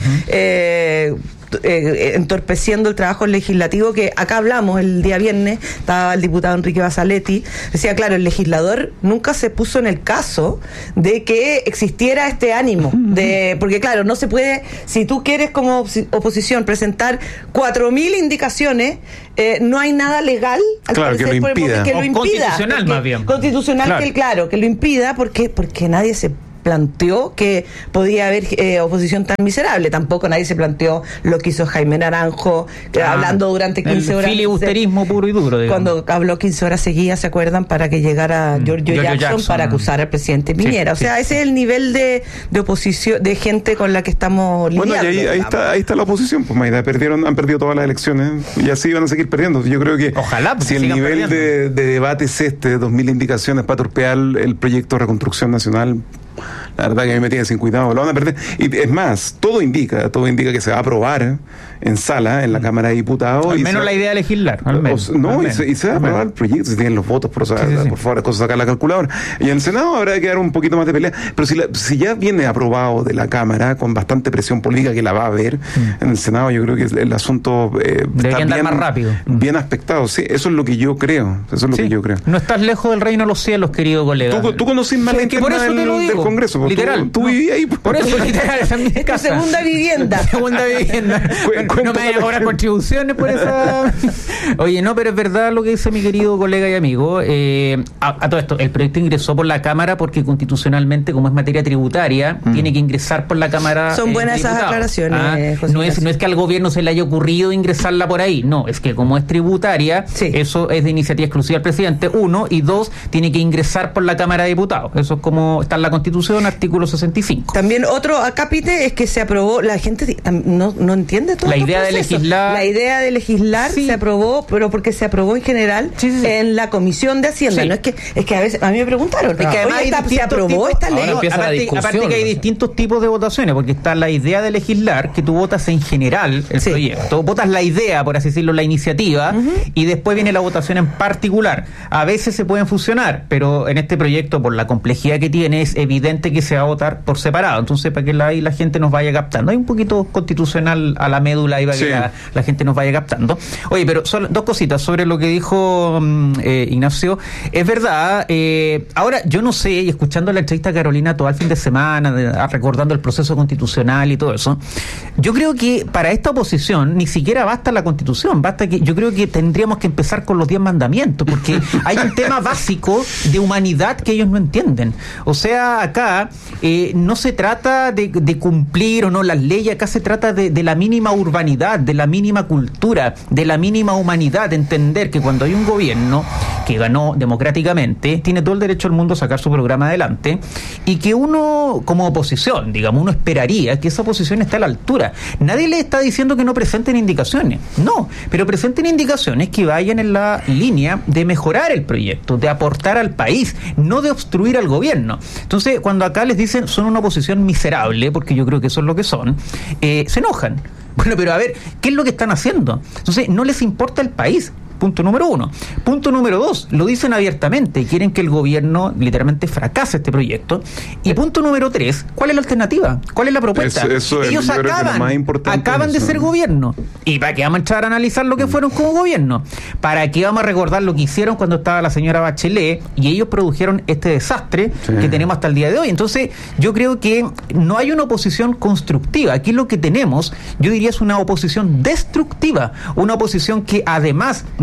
eh, eh, entorpeciendo el trabajo legislativo, que acá hablamos el día viernes, estaba el diputado Enrique Basaletti, decía, claro, el legislador nunca se puso en el caso de que existiera este ánimo, de porque claro, no se puede, si tú quieres como opos- oposición presentar cuatro mil indicaciones, eh, no hay nada legal al Claro, que parecer, lo por el impida. momento, que lo O impida, constitucional, porque- más bien. constitucional, Claro. que claro, que lo impida, porque porque nadie se planteó que podía haber eh, oposición tan miserable. Tampoco nadie se planteó lo que hizo Jaime Naranjo, que Ah, hablando durante quince el horas. filibusterismo puro y duro, digamos. Cuando habló quince horas seguidas, ¿se acuerdan? Para que llegara Giorgio, Giorgio Jackson, Jackson. para acusar al presidente Sí, Piñera. O sí. sea, ese es el nivel de, de oposición, de gente con la que estamos lidiando. Bueno, y ahí, ahí digamos. está, ahí está la oposición, pues Mayra, perdieron, han perdido todas las elecciones y así van a seguir perdiendo. Yo creo que Ojalá, pues, si el sigan nivel de, de debate es este, dos mil indicaciones para torpear el proyecto de reconstrucción nacional, la verdad que a mí me tiene sin cuidado, lo van a perder. Y es más, todo indica, todo indica que se va a aprobar en sala, en la Cámara de Diputados. Al y menos se- la idea de legislar. Al menos, o- no, al y menos. se, y se va a Al menos. aprobar el proyecto, si tienen los votos, por, Sí, sí, sí. por favor, cosa sacar la calculadora. Y en el Senado habrá que dar un poquito más de pelea. Pero si, la- si ya viene aprobado de la Cámara, con bastante presión política que la va a haber, en el Senado yo creo que el, el asunto eh, Debería andar bien, más rápido. bien aspectado. Sí, eso es lo que yo creo. Eso es lo Sí. que yo creo. No estás lejos del reino de los cielos, querido colega. Tú, tú conocís más Sí, la que por interna eso te del, lo digo. del Congreso. porque Literal. Tú, tú No. vivías ahí. pues. Por eso, literal, esa es mi Es tu casa. segunda vivienda. Segunda vivienda. Cu- No me vayan a cobrar contribuciones por esa. Oye, no, pero es verdad lo que dice mi querido colega y amigo. Eh, a, a todo esto, el proyecto ingresó por la Cámara porque constitucionalmente, como es materia tributaria, Mm. tiene que ingresar por la Cámara. Son eh, buenas de esas Diputados. aclaraciones, Ah, José no, es, Ignacio. no es que al gobierno se le haya ocurrido ingresarla por ahí. No, es que como es tributaria, Sí. eso es de iniciativa exclusiva del presidente. Uno, y dos, tiene que ingresar por la Cámara de Diputados. Eso es como está en la Constitución, artículo sesenta y cinco. También otro acápite es que se aprobó, la gente di- tam- no, no entiende todo La estos idea de procesos. legislar- La idea de legislar Sí. se aprobó, pero porque se aprobó en general Sí, sí, sí. en la Comisión de Hacienda. Sí. No es que es que a veces a mí me preguntaron, Es que además oye, hay esta- se distintos aprobó tipos- esta Ahora ley. empieza la aparte, discusión, aparte que hay ¿no? distintos tipos de votaciones, porque está la idea de legislar, que tú votas en general el Sí. proyecto, votas la idea, por así decirlo, la iniciativa, y después viene la votación en particular. A veces se pueden fusionar, pero en este proyecto, por la complejidad que tiene, es evidente que se va a votar por separado. Entonces, para que la, ahí la gente nos vaya captando. Hay un poquito constitucional a la médula ahí para Sí. que la, la gente nos vaya captando. Oye, pero solo dos cositas sobre lo que dijo mm, eh, Ignacio. Es verdad, eh, ahora yo no sé, y escuchando la entrevista a Carolina todo el fin de semana, de- ah, recordando el proceso constitucional y todo eso, yo creo que para esta oposición ni siquiera basta la Constitución, basta que yo creo que tendríamos que empezar con los diez mandamientos, porque hay un tema básico de humanidad que ellos no entienden. O sea, acá eh, no se trata de, de cumplir o no las leyes, acá se trata de, de la mínima urbanidad, de la mínima cultura, de la mínima humanidad, de entender que cuando hay un gobierno que ganó democráticamente, tiene todo el derecho del mundo a sacar su programa adelante, y que uno, como oposición, digamos, uno esperaría que esa oposición esté a la altura. Nadie le está diciendo que no presenten indicaciones, no, pero presenten indicaciones que vayan en la línea de mejorar el proyecto, de aportar al país, no de obstruir al gobierno. Entonces, cuando acá les dicen son una oposición miserable, porque yo creo que eso es lo que son, eh, se enojan. Bueno, pero a ver, ¿qué es lo que están haciendo? Entonces, no les importa el país. Punto número uno. Punto número dos, lo dicen abiertamente, quieren que el gobierno literalmente fracase este proyecto. Y punto número tres, ¿cuál es la alternativa? ¿Cuál es la propuesta? Eso- eso es, Ellos yo creo que lo acaban, más importante acaban es de eso. ser gobierno. ¿Y para qué vamos a entrar a analizar lo que fueron como gobierno? ¿Para qué vamos a recordar lo que hicieron cuando estaba la señora Bachelet y ellos produjeron este desastre Sí. que tenemos hasta el día de hoy? Entonces, yo creo que no hay una oposición constructiva. Aquí lo que tenemos, yo diría, es una oposición destructiva. Una oposición que, además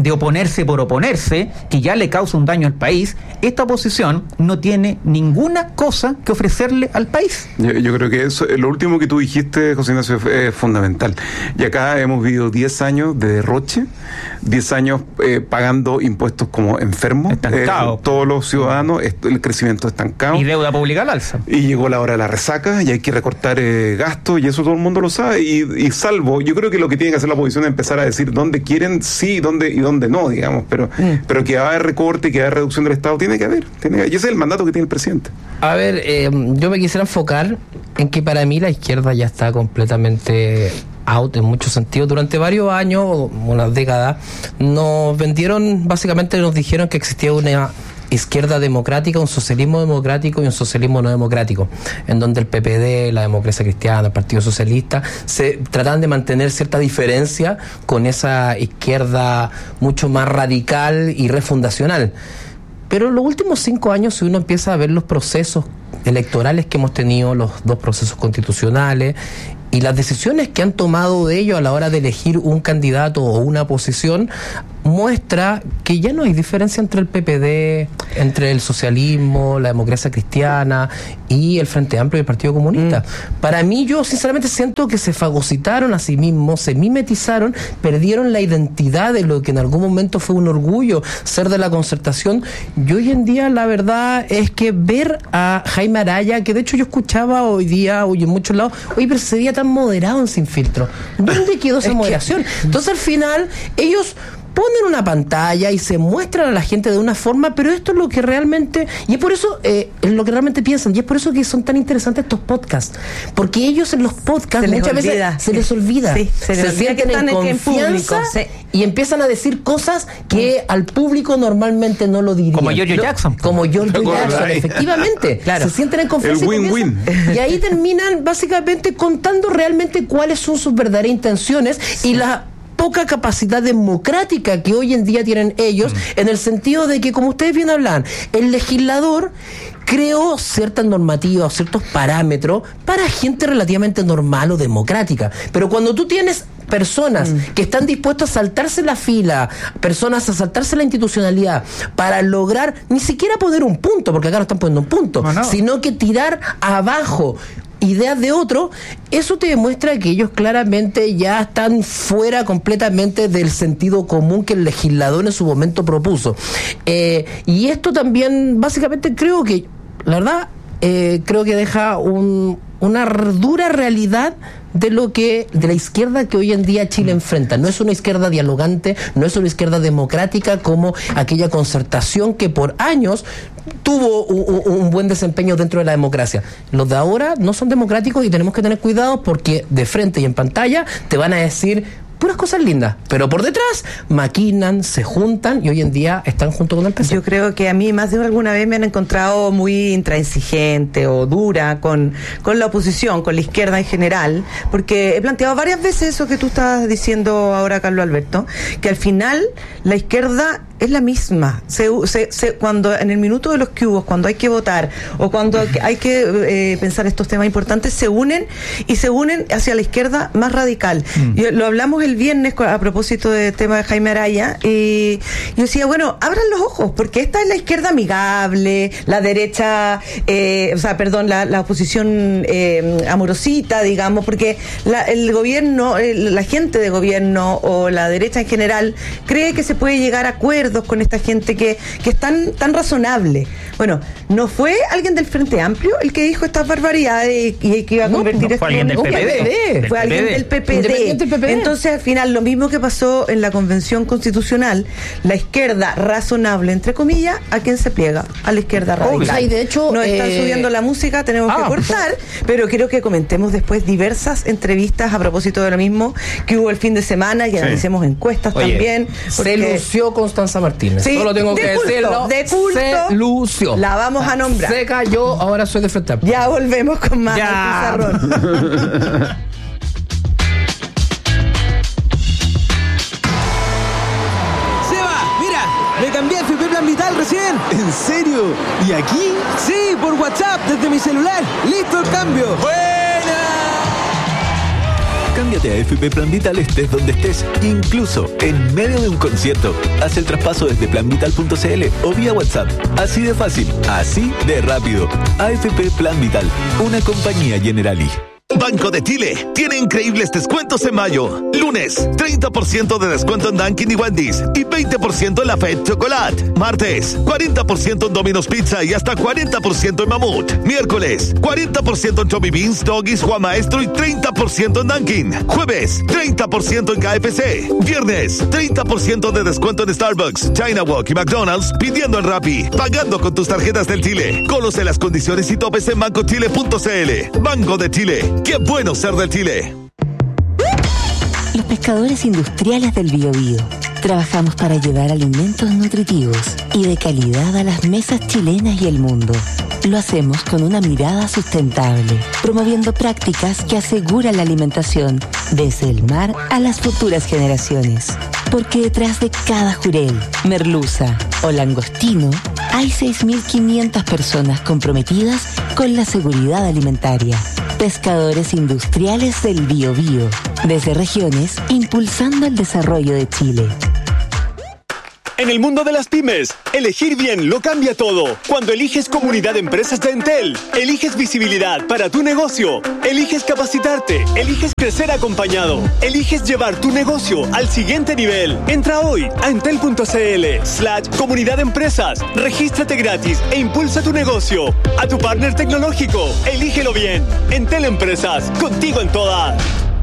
de oponerse por oponerse, que ya le causa un daño al país, esta oposición no tiene ninguna cosa que ofrecerle al país. Yo, yo creo que eso, lo último que tú dijiste, José Ignacio, es fundamental. Y acá hemos vivido diez años de derroche, diez años eh, pagando impuestos como enfermos, eh, todos los ciudadanos, el crecimiento estancado. Y deuda pública al alza. Y llegó la hora de la resaca y hay que recortar eh, gastos, y eso todo el mundo lo sabe. Y, y salvo, yo creo que lo que tiene que hacer la oposición es empezar a decir dónde quieren sí dónde, y dónde no, digamos, pero, mm. pero que va a haber recorte, que va a haber reducción del Estado, tiene que haber. Tiene que haber. Y ese es el mandato que tiene el presidente. A ver, eh, yo me quisiera enfocar en que para mí la izquierda ya está completamente out en muchos sentidos. Durante varios años, unas décadas, nos vendieron, básicamente nos dijeron que existía una izquierda democrática, un socialismo democrático y un socialismo no democrático, en donde el P P D, la Democracia Cristiana, el Partido Socialista, se tratan de mantener cierta diferencia con esa izquierda mucho más radical y refundacional. Pero en los últimos cinco años, si uno empieza a ver los procesos electorales que hemos tenido, los dos procesos constitucionales, y las decisiones que han tomado de ellos a la hora de elegir un candidato o una posición, muestra que ya no hay diferencia entre el P P D, entre el socialismo, la Democracia Cristiana y el Frente Amplio y el Partido Comunista. Mm. Para mí, yo sinceramente siento que se fagocitaron a sí mismos, se mimetizaron, perdieron la identidad de lo que en algún momento fue un orgullo ser de la Concertación. Y hoy en día la verdad es que ver a Jaime Araya, que de hecho yo escuchaba hoy día, hoy en muchos lados, oye, pero se veía tan moderado en Sin Filtro. ¿Dónde quedó esa moderación? Entonces al final ellos ponen una pantalla y se muestran a la gente de una forma, pero esto es lo que realmente, y es por eso eh, es lo que realmente piensan, y es por eso que son tan interesantes estos podcasts, porque ellos en los podcasts muchas veces se les olvida, sí, se, se sienten en confianza en sí. y empiezan a decir cosas que mm. al público normalmente no lo dirían. Como Giorgio Jackson. Como Giorgio Jackson, efectivamente. Claro. Se sienten en confianza. El win-win. Y, y ahí terminan básicamente contando realmente cuáles son sus verdaderas intenciones sí. y la poca capacidad democrática que hoy en día tienen ellos, mm. en el sentido de que, como ustedes bien hablan, el legislador creó ciertas normativas, ciertos parámetros para gente relativamente normal o democrática. Pero cuando tú tienes personas mm. que están dispuestas a saltarse la fila, personas a saltarse la institucionalidad para lograr ni siquiera poner un punto, porque acá no están poniendo un punto, no, no. sino que tirar abajo ideas de otro, eso te demuestra que ellos claramente ya están fuera completamente del sentido común que el legislador en su momento propuso. Eh, y esto también, básicamente, creo que, la verdad, eh, creo que deja un, una dura realidad de lo que de la izquierda que hoy en día Chile enfrenta. No es una izquierda dialogante, no es una izquierda democrática como aquella Concertación que por años tuvo un, un buen desempeño dentro de la democracia. Los de ahora no son democráticos y tenemos que tener cuidado porque de frente y en pantalla te van a decir puras cosas lindas, pero por detrás maquinan, se juntan y hoy en día están junto con el P C. Yo creo que a mí más de alguna vez me han encontrado muy intransigente o dura con, con la oposición, con la izquierda en general, porque he planteado varias veces eso que tú estás diciendo ahora, Carlos Alberto, que al final la izquierda es la misma. Se, se, se, cuando en el minuto de los cubos, cuando hay que votar o cuando hay que eh, pensar estos temas importantes, se unen y se unen hacia la izquierda más radical. Mm. Yo, lo hablamos el viernes a propósito del tema de Jaime Araya y yo decía, bueno, abran los ojos porque esta es la izquierda amigable, la derecha, eh, o sea, perdón, la, la oposición eh, amorosita, digamos, porque la, el gobierno, el, la gente de gobierno o la derecha en general cree que se puede llegar a acuerdos con esta gente que, que es tan, tan razonable. Bueno, ¿no fue alguien del Frente Amplio el que dijo estas barbaridades y, y que iba a convertir no, no, fue alguien del P P D. Fue alguien del P P D. Entonces, al final, lo mismo que pasó en la Convención Constitucional, la izquierda razonable, entre comillas, ¿a quién se pliega? A la izquierda radical. O sea, y de hecho, nos están eh... subiendo la música, tenemos ah, que cortar, pero quiero que comentemos después diversas entrevistas a propósito de lo mismo que hubo el fin de semana, que sí. analicemos encuestas Oye, también. Porque... Se lució Constanza Martínez. Sí, solo tengo de que culto, decirlo. De culto, se lució. La vamos a nombrar. Se cayó, ahora soy de Frente Amplio. Ya volvemos con más ya. del Pizarrón. Me cambié a F P Plan Vital recién. ¿En serio? ¿Y aquí? Sí, por WhatsApp, desde mi celular. ¡Listo el cambio! ¡Buena! Cámbiate a F P Plan Vital estés donde estés, incluso en medio de un concierto. Haz el traspaso desde plan vital punto c l o vía WhatsApp. Así de fácil, así de rápido. A F P Plan Vital, una compañía Generali. Banco de Chile tiene increíbles descuentos en mayo. Lunes, treinta por ciento de descuento en Dunkin' y Wendy's y veinte por ciento en la Fed Chocolate. Martes, cuarenta por ciento en Domino's Pizza y hasta cuarenta por ciento en Mamut. Miércoles, cuarenta por ciento en Chubby Beans, Doggies, Juan Maestro y treinta por ciento en Dunkin'. Jueves, treinta por ciento en K F C. Viernes, treinta por ciento de descuento en Starbucks, China Walk y McDonald's pidiendo en Rappi, pagando con tus tarjetas del Chile. Conoce las condiciones y topes en banco chile punto c l. Banco de Chile. ¡Qué bueno ser del Chile! Los pescadores industriales del Biobío. Trabajamos para llevar alimentos nutritivos y de calidad a las mesas chilenas y el mundo. Lo hacemos con una mirada sustentable, promoviendo prácticas que aseguran la alimentación desde el mar a las futuras generaciones. Porque detrás de cada jurel, merluza o langostino hay seis mil quinientas personas comprometidas con la seguridad alimentaria. Pescadores industriales del Biobío, desde regiones impulsando el desarrollo de Chile. En el mundo de las pymes, elegir bien lo cambia todo. Cuando eliges Comunidad de Empresas de Entel, eliges visibilidad para tu negocio, eliges capacitarte, eliges crecer acompañado, eliges llevar tu negocio al siguiente nivel. Entra hoy a entel punto c l slash comunidad de empresas, regístrate gratis e impulsa tu negocio. A tu partner tecnológico, elígelo bien. Entel Empresas, contigo en todas.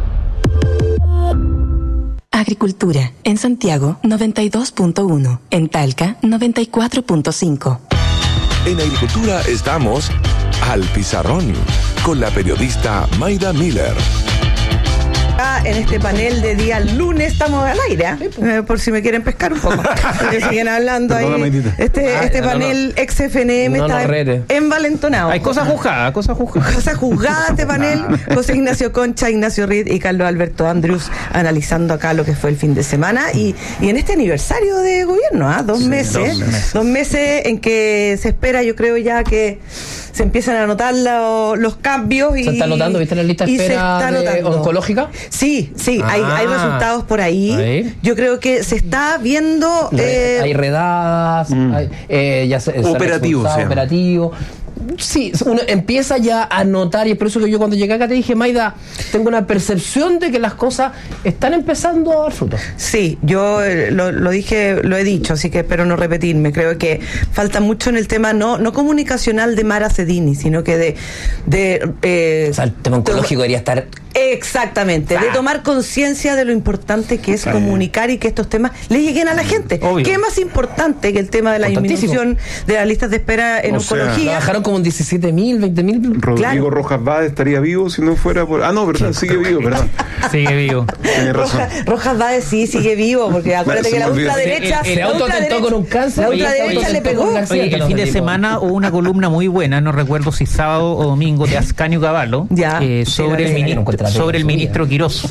Agricultura, en Santiago noventa y dos punto uno, en Talca noventa y cuatro punto cinco. En Agricultura estamos al pizarrón con la periodista Mayda Miller. En este panel de día lunes estamos al aire, ¿eh? Eh, por si me quieren pescar un poco, porque siguen hablando ahí. Este, Ay, este no, panel no. ex F N M No está nos rete. envalentonado. Hay cosas juzgadas, cosas juzgadas. Cosas juzgadas este panel. José Ignacio Concha, Ignacio Reed y Carlos Alberto Andrews analizando acá lo que fue el fin de semana y, y en este aniversario de gobierno, ¿ah? Dos Sí, meses, dos meses. dos meses en que se espera, yo creo ya que se empiezan a notar lo- los cambios y ¿Se está notando? ¿Viste la lista de y se espera está de notando. oncológica? Sí, sí, hay, Ah. hay resultados por ahí. Ahí. Yo creo que se está viendo Re- eh, hay redadas, hay, eh, ya se, se han Operativo, expulsado, se llama. operativo. Sí, uno empieza ya a notar, y es por eso que yo cuando llegué acá te dije, Mayda, tengo una percepción de que las cosas están empezando a dar fruto. Sí, yo eh, lo, lo dije, lo he dicho, así que espero no repetirme. Creo que falta mucho en el tema no no comunicacional de Mara Cedini, sino que de... de eh, O sea, el tema oncológico debería estar... Exactamente, de tomar conciencia de lo importante que es comunicar y que estos temas le lleguen a la gente. Obvio. ¿Qué es más importante que el tema de la Importantísimo. disminución de las listas de espera en O sea, oncología? Bajaron como en diecisiete mil, veinte mil. Rodrigo Claro. Rojas Vade estaría vivo si no fuera por... Ah, no, verdad, sigue vivo, perdón. Sigue vivo. Tienes razón. Rojas, Rojas va a decir sigue vivo, porque acuérdate Se que me la olvidó. ultraderecha. El- el la auto ultraderecha- tentó con un cáncer. La Oye, ultraderecha oye, le pegó. con un accidente. Oye, el fin de semana hubo una columna muy buena, no recuerdo si sábado o domingo, de Ascanio Cavallo, Ya. eh, Sí, sobre, la el leí. mini- No encuentra sobre el su vida. ministro Quirós.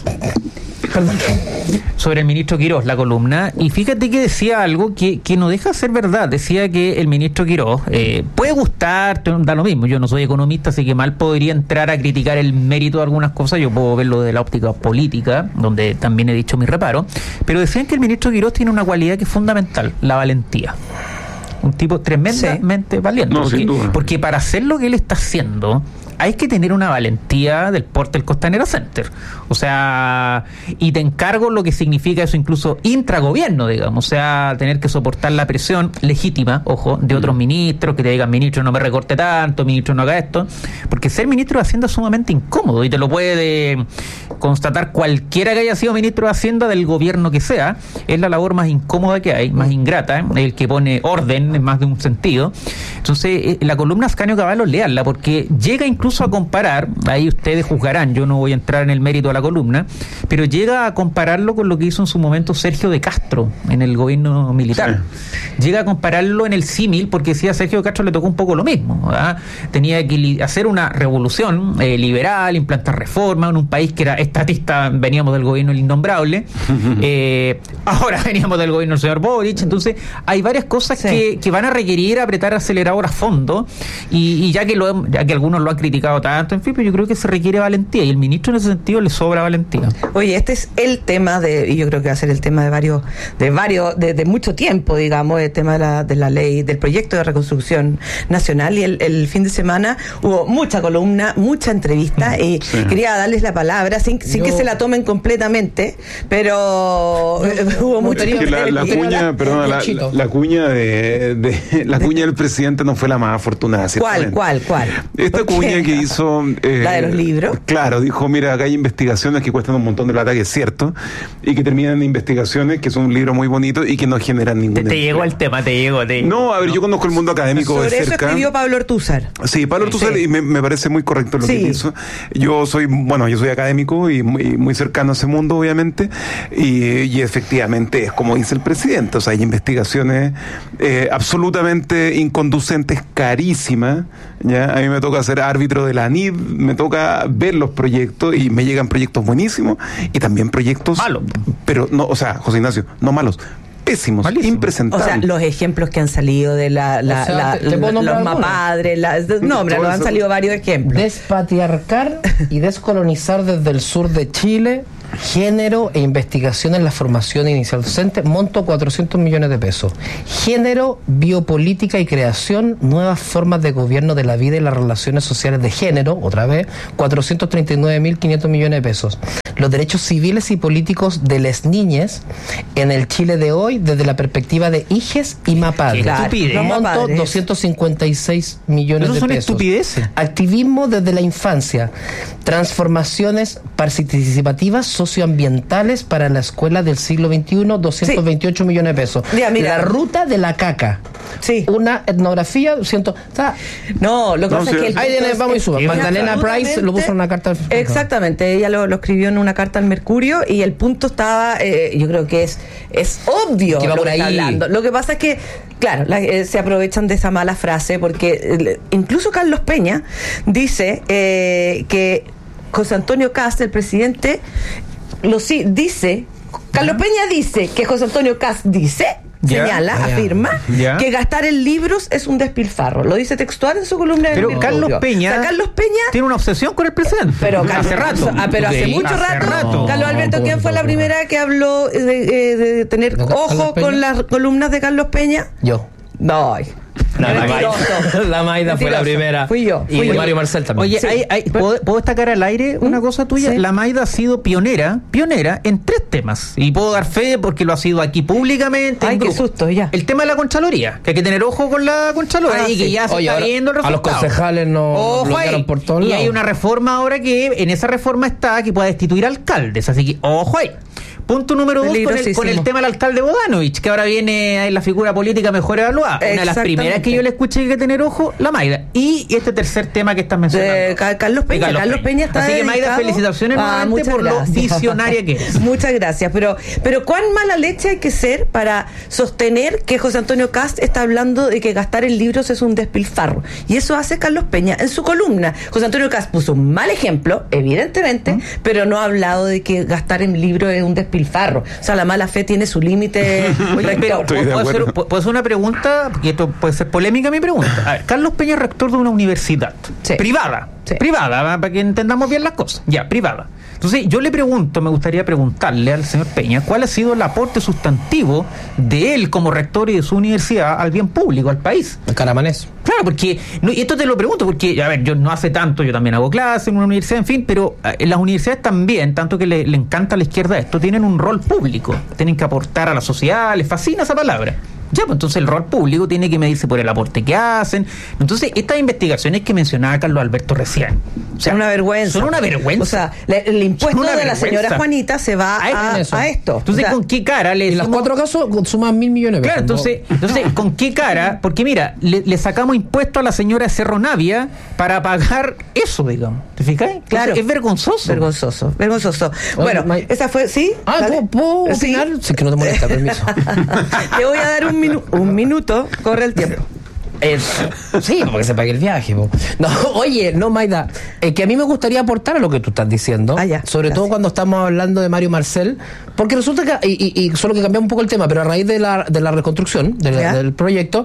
Sobre el ministro Quirós, la columna. Y fíjate que decía algo que, que no deja de ser verdad. Decía que el ministro Quirós eh, puede gustar, da lo mismo. Yo no soy economista, así que mal podría entrar a criticar el mérito de algunas cosas. Yo puedo verlo de la óptica política, donde también he dicho mi reparo. Pero decían que el ministro Quirós tiene una cualidad que es fundamental: la valentía. Un tipo tremendamente valiente. No, porque, sin duda. porque para hacer lo que él está haciendo hay que tener una valentía del porte del Costanera Center. O sea, y te encargo lo que significa eso incluso intragobierno, digamos. O sea, tener que soportar la presión legítima, ojo, de otros ministros que te digan, ministro, no me recorte tanto, ministro, no haga esto. Porque ser ministro de Hacienda es sumamente incómodo y te lo puede constatar cualquiera que haya sido ministro de Hacienda del gobierno que sea. Es la labor más incómoda que hay, más ingrata, ¿eh? El que pone orden en más de un sentido. Entonces, eh, la columna Ascanio Cavallo, léanla, porque llega incluso a comparar, ahí ustedes juzgarán, yo no voy a entrar en el mérito de la columna, pero llega a compararlo con lo que hizo en su momento Sergio de Castro en el gobierno militar. Sí. Llega a compararlo en el símil, porque decía, a Sergio de Castro le tocó un poco lo mismo, ¿verdad? Tenía que li- hacer una revolución eh, liberal, implantar reformas en un país que era estatista. Veníamos del gobierno del innombrable, eh, ahora veníamos del gobierno del señor Boric. Entonces hay varias cosas sí. que, que van a requerir apretar acelerador a fondo, y, y ya que lo ya que algunos lo han criticado criticado tanto, en fin, pero yo creo que se requiere valentía y el ministro en ese sentido le sobra valentía. Oye, este es el tema de, y yo creo que va a ser el tema de varios, de varios, de, de mucho tiempo, digamos, el tema de la, de la ley, del proyecto de reconstrucción nacional, y el, el fin de semana hubo mucha columna, mucha entrevista, y sí. quería darles la palabra, sin, sin yo, que se la tomen completamente, pero yo, hubo mucho que la, la cuña, perdona, la, la, la cuña de, de la cuña del presidente no fue la más afortunada. ¿Cuál, cuál, cuál? Esta cuña que hizo... Eh, la de los libros. Claro, dijo, mira, acá hay investigaciones que cuestan un montón de plata, que es cierto, y que terminan en investigaciones, que son un libro muy bonito y que no generan ningún... Te, te llegó el tema, te llegó. Te... No, a ver, no. yo conozco el mundo académico Sobre de cerca. Sobre eso escribió Pablo Ortúzar. Sí, Pablo Ortúzar, sí. y me, me parece muy correcto lo sí. que hizo. Yo soy, bueno, yo soy académico y muy, muy cercano a ese mundo, obviamente, y, y efectivamente es como dice el presidente, o sea, hay investigaciones eh, absolutamente inconducentes, carísimas, ¿ya? A mí me toca ser árbitro de la A N I D, me toca ver los proyectos y me llegan proyectos buenísimos y también proyectos malos, pero no, o sea, José Ignacio, no malos, pésimos, Malísimo. impresentables. O sea, los ejemplos que han salido de la, la, o sea, la, te, te la los mapadres, nombres, han salido varios ejemplos. Despatriarcar y descolonizar desde el sur de Chile, género e investigación en la formación inicial docente, monto cuatrocientos millones de pesos. Género, biopolítica y creación, nuevas formas de gobierno de la vida y las relaciones sociales de género, otra vez, cuatrocientos treinta y nueve mil quinientos millones de pesos. Los derechos civiles y políticos de las niñas en el Chile de hoy desde la perspectiva de hijes y mapadres. Monto doscientos cincuenta y seis millones de pesos. Eso son estupideces. Activismo desde la infancia, transformaciones participativas socioambientales para la escuela del siglo veintiuno, doscientos veintiocho sí. millones de pesos. Mira, mira. La ruta de la caca. Sí. Una etnografía, ciento. O sea, no, lo que no, pasa sí. es que. Ahí es, vamos y suba. Magdalena Price lo puso en una carta. Al... Exactamente, ella lo, lo escribió en una carta al Mercurio y el punto estaba, eh, yo creo que es, es obvio que va lo por que ahí. Está hablando. Lo que pasa es que, claro, la, eh, se aprovechan de esa mala frase porque eh, incluso Carlos Peña dice eh, que José Antonio Kast, el presidente, lo sí, dice, Carlos Peña dice que José Antonio Kast dice, yeah, señala, yeah, afirma, yeah. que gastar en libros es un despilfarro. Lo dice textual en su columna de Pero Carlos Peña, o sea, Carlos Peña tiene una obsesión con el presidente. Pero Carlos, hace rato. Ah, pero hace mucho hace rato. rato. Carlos Alberto, no, ¿quién fue la primera que habló de, de, de tener ¿No, ojo con las columnas de Carlos Peña? Yo. No. No, la, Maida, la Maida fue la primera. Fui yo. Fui y yo. Mario Marcel también. Oye, sí. hay, hay, ¿puedo, ¿puedo destacar al aire una ¿Mm? cosa tuya? Sí. La Maida ha sido pionera, pionera en tres temas. Y puedo dar fe porque lo ha sido aquí públicamente. Ay, qué susto, ya. El tema de la Contraloría, que hay que tener ojo con la Contraloría ah, y que sí. ya se Oye, está viendo el resultado. A los concejales no bloquearon por todos Y lados. hay una reforma ahora que, en esa reforma está que pueda destituir alcaldes. Así que, ojo ahí. Punto número dos con el, con el tema del alcalde Bodanovich, que ahora viene en la figura política mejor evaluada. Una de las primeras que yo le escuché que hay que tener ojo, la Maida. Y este tercer tema que estás mencionando. De Carlos Peña. Carlos, Carlos Peña. Peña está Así que Maida, felicitaciones ah, nuevamente por gracias. Lo visionaria que es. Muchas gracias. Pero, pero ¿cuán mala leche hay que ser para sostener que José Antonio Kast está hablando de que gastar en libros es un despilfarro? Y eso hace Carlos Peña en su columna. José Antonio Kast puso un mal ejemplo, evidentemente, ¿Mm? pero no ha hablado de que gastar en libros es un despilfarro. O sea, la mala fe tiene su límite. Pero ¿puedo hacer, ¿puedo hacer una pregunta? Porque esto puede ser polémica mi pregunta. A ver, Carlos Peña es rector de una universidad sí. privada. Sí. Privada, para que entendamos bien las cosas. Ya, privada. Entonces, yo le pregunto, me gustaría preguntarle al señor Peña, ¿cuál ha sido el aporte sustantivo de él como rector y de su universidad al bien público, al país? El Caramanés. Claro, porque, no, y esto te lo pregunto, porque, a ver, yo no hace tanto, yo también hago clases en una universidad, en fin, pero en las universidades también, tanto que le, le encanta a la izquierda esto, tienen un rol público, tienen que aportar a la sociedad, les fascina esa palabra. Ya, pues entonces el rol público tiene que medirse por el aporte que hacen. Entonces, estas investigaciones que mencionaba Carlos Alberto recién, o sea, son una vergüenza. Son una vergüenza. O sea, le, el impuesto de vergüenza. La señora Juanita se va a, a, a esto. Entonces, o sea, ¿con qué cara le decimos? En los cuatro casos suman mil millones de pesos. Claro, entonces, ¿no? entonces ¿con qué cara? Porque mira, le, le sacamos impuesto a la señora Cerro Navia para pagar eso, digamos. ¿Te fijas? Claro. Es vergonzoso. Vergonzoso, vergonzoso. Bueno, Oye, esa fue, ¿sí? Ah, ¿puedo, ¿puedo opinar? Sí. sí, que no te molesta, permiso. Te voy a dar un minuto. Un minuto. Corre el tiempo. Eh, sí, porque se pague el viaje. Po. No, oye, no, Maida, eh, que a mí me gustaría aportar a lo que tú estás diciendo, ah, ya, sobre gracias. Todo cuando estamos hablando de Mario Marcel, porque resulta que, y, y, y solo que cambiamos un poco el tema, pero a raíz de la, de la reconstrucción de la, del proyecto,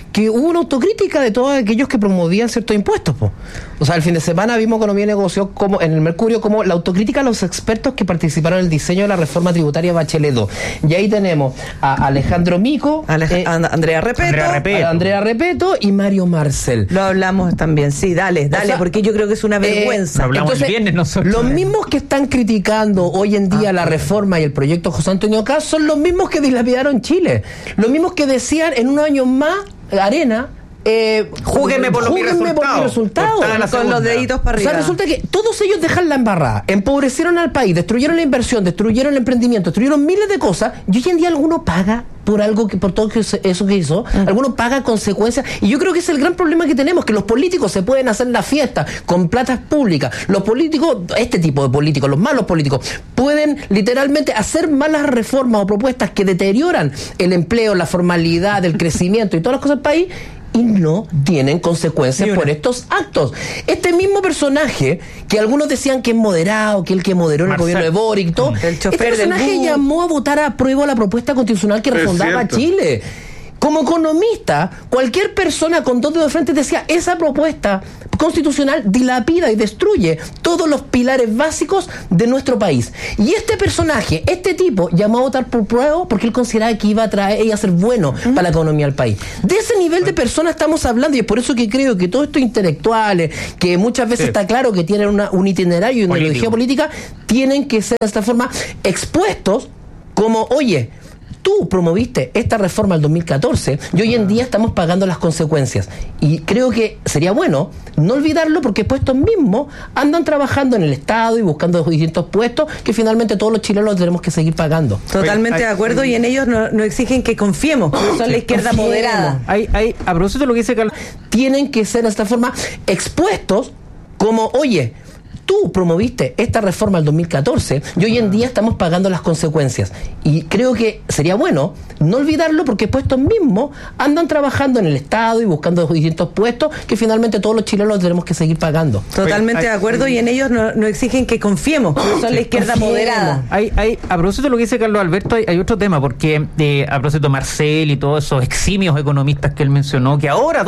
que hubo una autocrítica de todos aquellos que promovían ciertos impuestos, po. O sea, el fin de semana vimos Economía y Negocio como en el Mercurio como la autocrítica a los expertos que participaron en el diseño de la reforma tributaria Bachelet dos. Y ahí tenemos a Alejandro Mico, Alej- eh, Andrea Repeto, Andrea Repeto, a Andrea Repeto y Mario Marcel. Lo hablamos también, sí, dale, dale, O sea, porque yo creo que es una vergüenza. Eh, entonces, los mismos que están criticando hoy en día ah, la reforma y el proyecto José Antonio Caz son los mismos que dilapidaron Chile. Los mismos que decían en unos años más, Arena, Eh, júguenme por, júguenme por mi resultado, con los deditos para arriba. O sea, resulta que todos ellos dejan la embarrada, empobrecieron al país, destruyeron la inversión, destruyeron el emprendimiento, destruyeron miles de cosas, y hoy en día alguno paga por algo que, por todo eso que hizo, uh-huh. alguno paga consecuencias, y yo creo que ese es el gran problema que tenemos, que los políticos se pueden hacer la fiesta con platas públicas, los políticos, este tipo de políticos, los malos políticos, pueden literalmente hacer malas reformas o propuestas que deterioran el empleo, la formalidad, el crecimiento y todas las cosas del país, y no tienen consecuencias por estos actos. Este mismo personaje, que algunos decían que es moderado, que el que moderó en el gobierno de Boric, todo, el este personaje llamó a votar a prueba la propuesta constitucional que refundaba Chile. Como economista, cualquier persona con dos dedos de frente decía, esa propuesta constitucional dilapida y destruye todos los pilares básicos de nuestro país. Y este personaje, este tipo, llamó a votar por prueba porque él consideraba que iba a traer, iba a ser bueno ¿Mm? para la economía del país. De ese nivel de personas estamos hablando, y es por eso que creo que todos estos intelectuales, que muchas veces sí. está claro que tienen una, un itinerario y una Político. ideología política, tienen que ser de esta forma expuestos como, oye, tú promoviste esta reforma el dos mil catorce y hoy en día estamos pagando las consecuencias. Y creo que sería bueno no olvidarlo porque después estos mismos andan trabajando en el Estado y buscando distintos puestos que finalmente todos los chilenos tenemos que seguir pagando. Totalmente de acuerdo, y en ellos nos no exigen que confiemos, que son sí, la izquierda confiemos. moderada. Hay, hay, a propósito de lo que dice Carlos, tienen que ser de esta forma expuestos como, oye, tú promoviste esta reforma el dos mil catorce y hoy en día estamos pagando las consecuencias. Y creo que sería bueno no olvidarlo porque después estos mismos andan trabajando en el Estado y buscando distintos puestos que finalmente todos los chilenos tenemos que seguir pagando. Totalmente de acuerdo, y en ellos nos no exigen que confiemos, que son sí, la izquierda confiemos. moderada. Hay, hay, a propósito de lo que dice Carlos Alberto, hay, hay otro tema, porque eh, a propósito de Marcel y todos esos eximios economistas que él mencionó, que ahora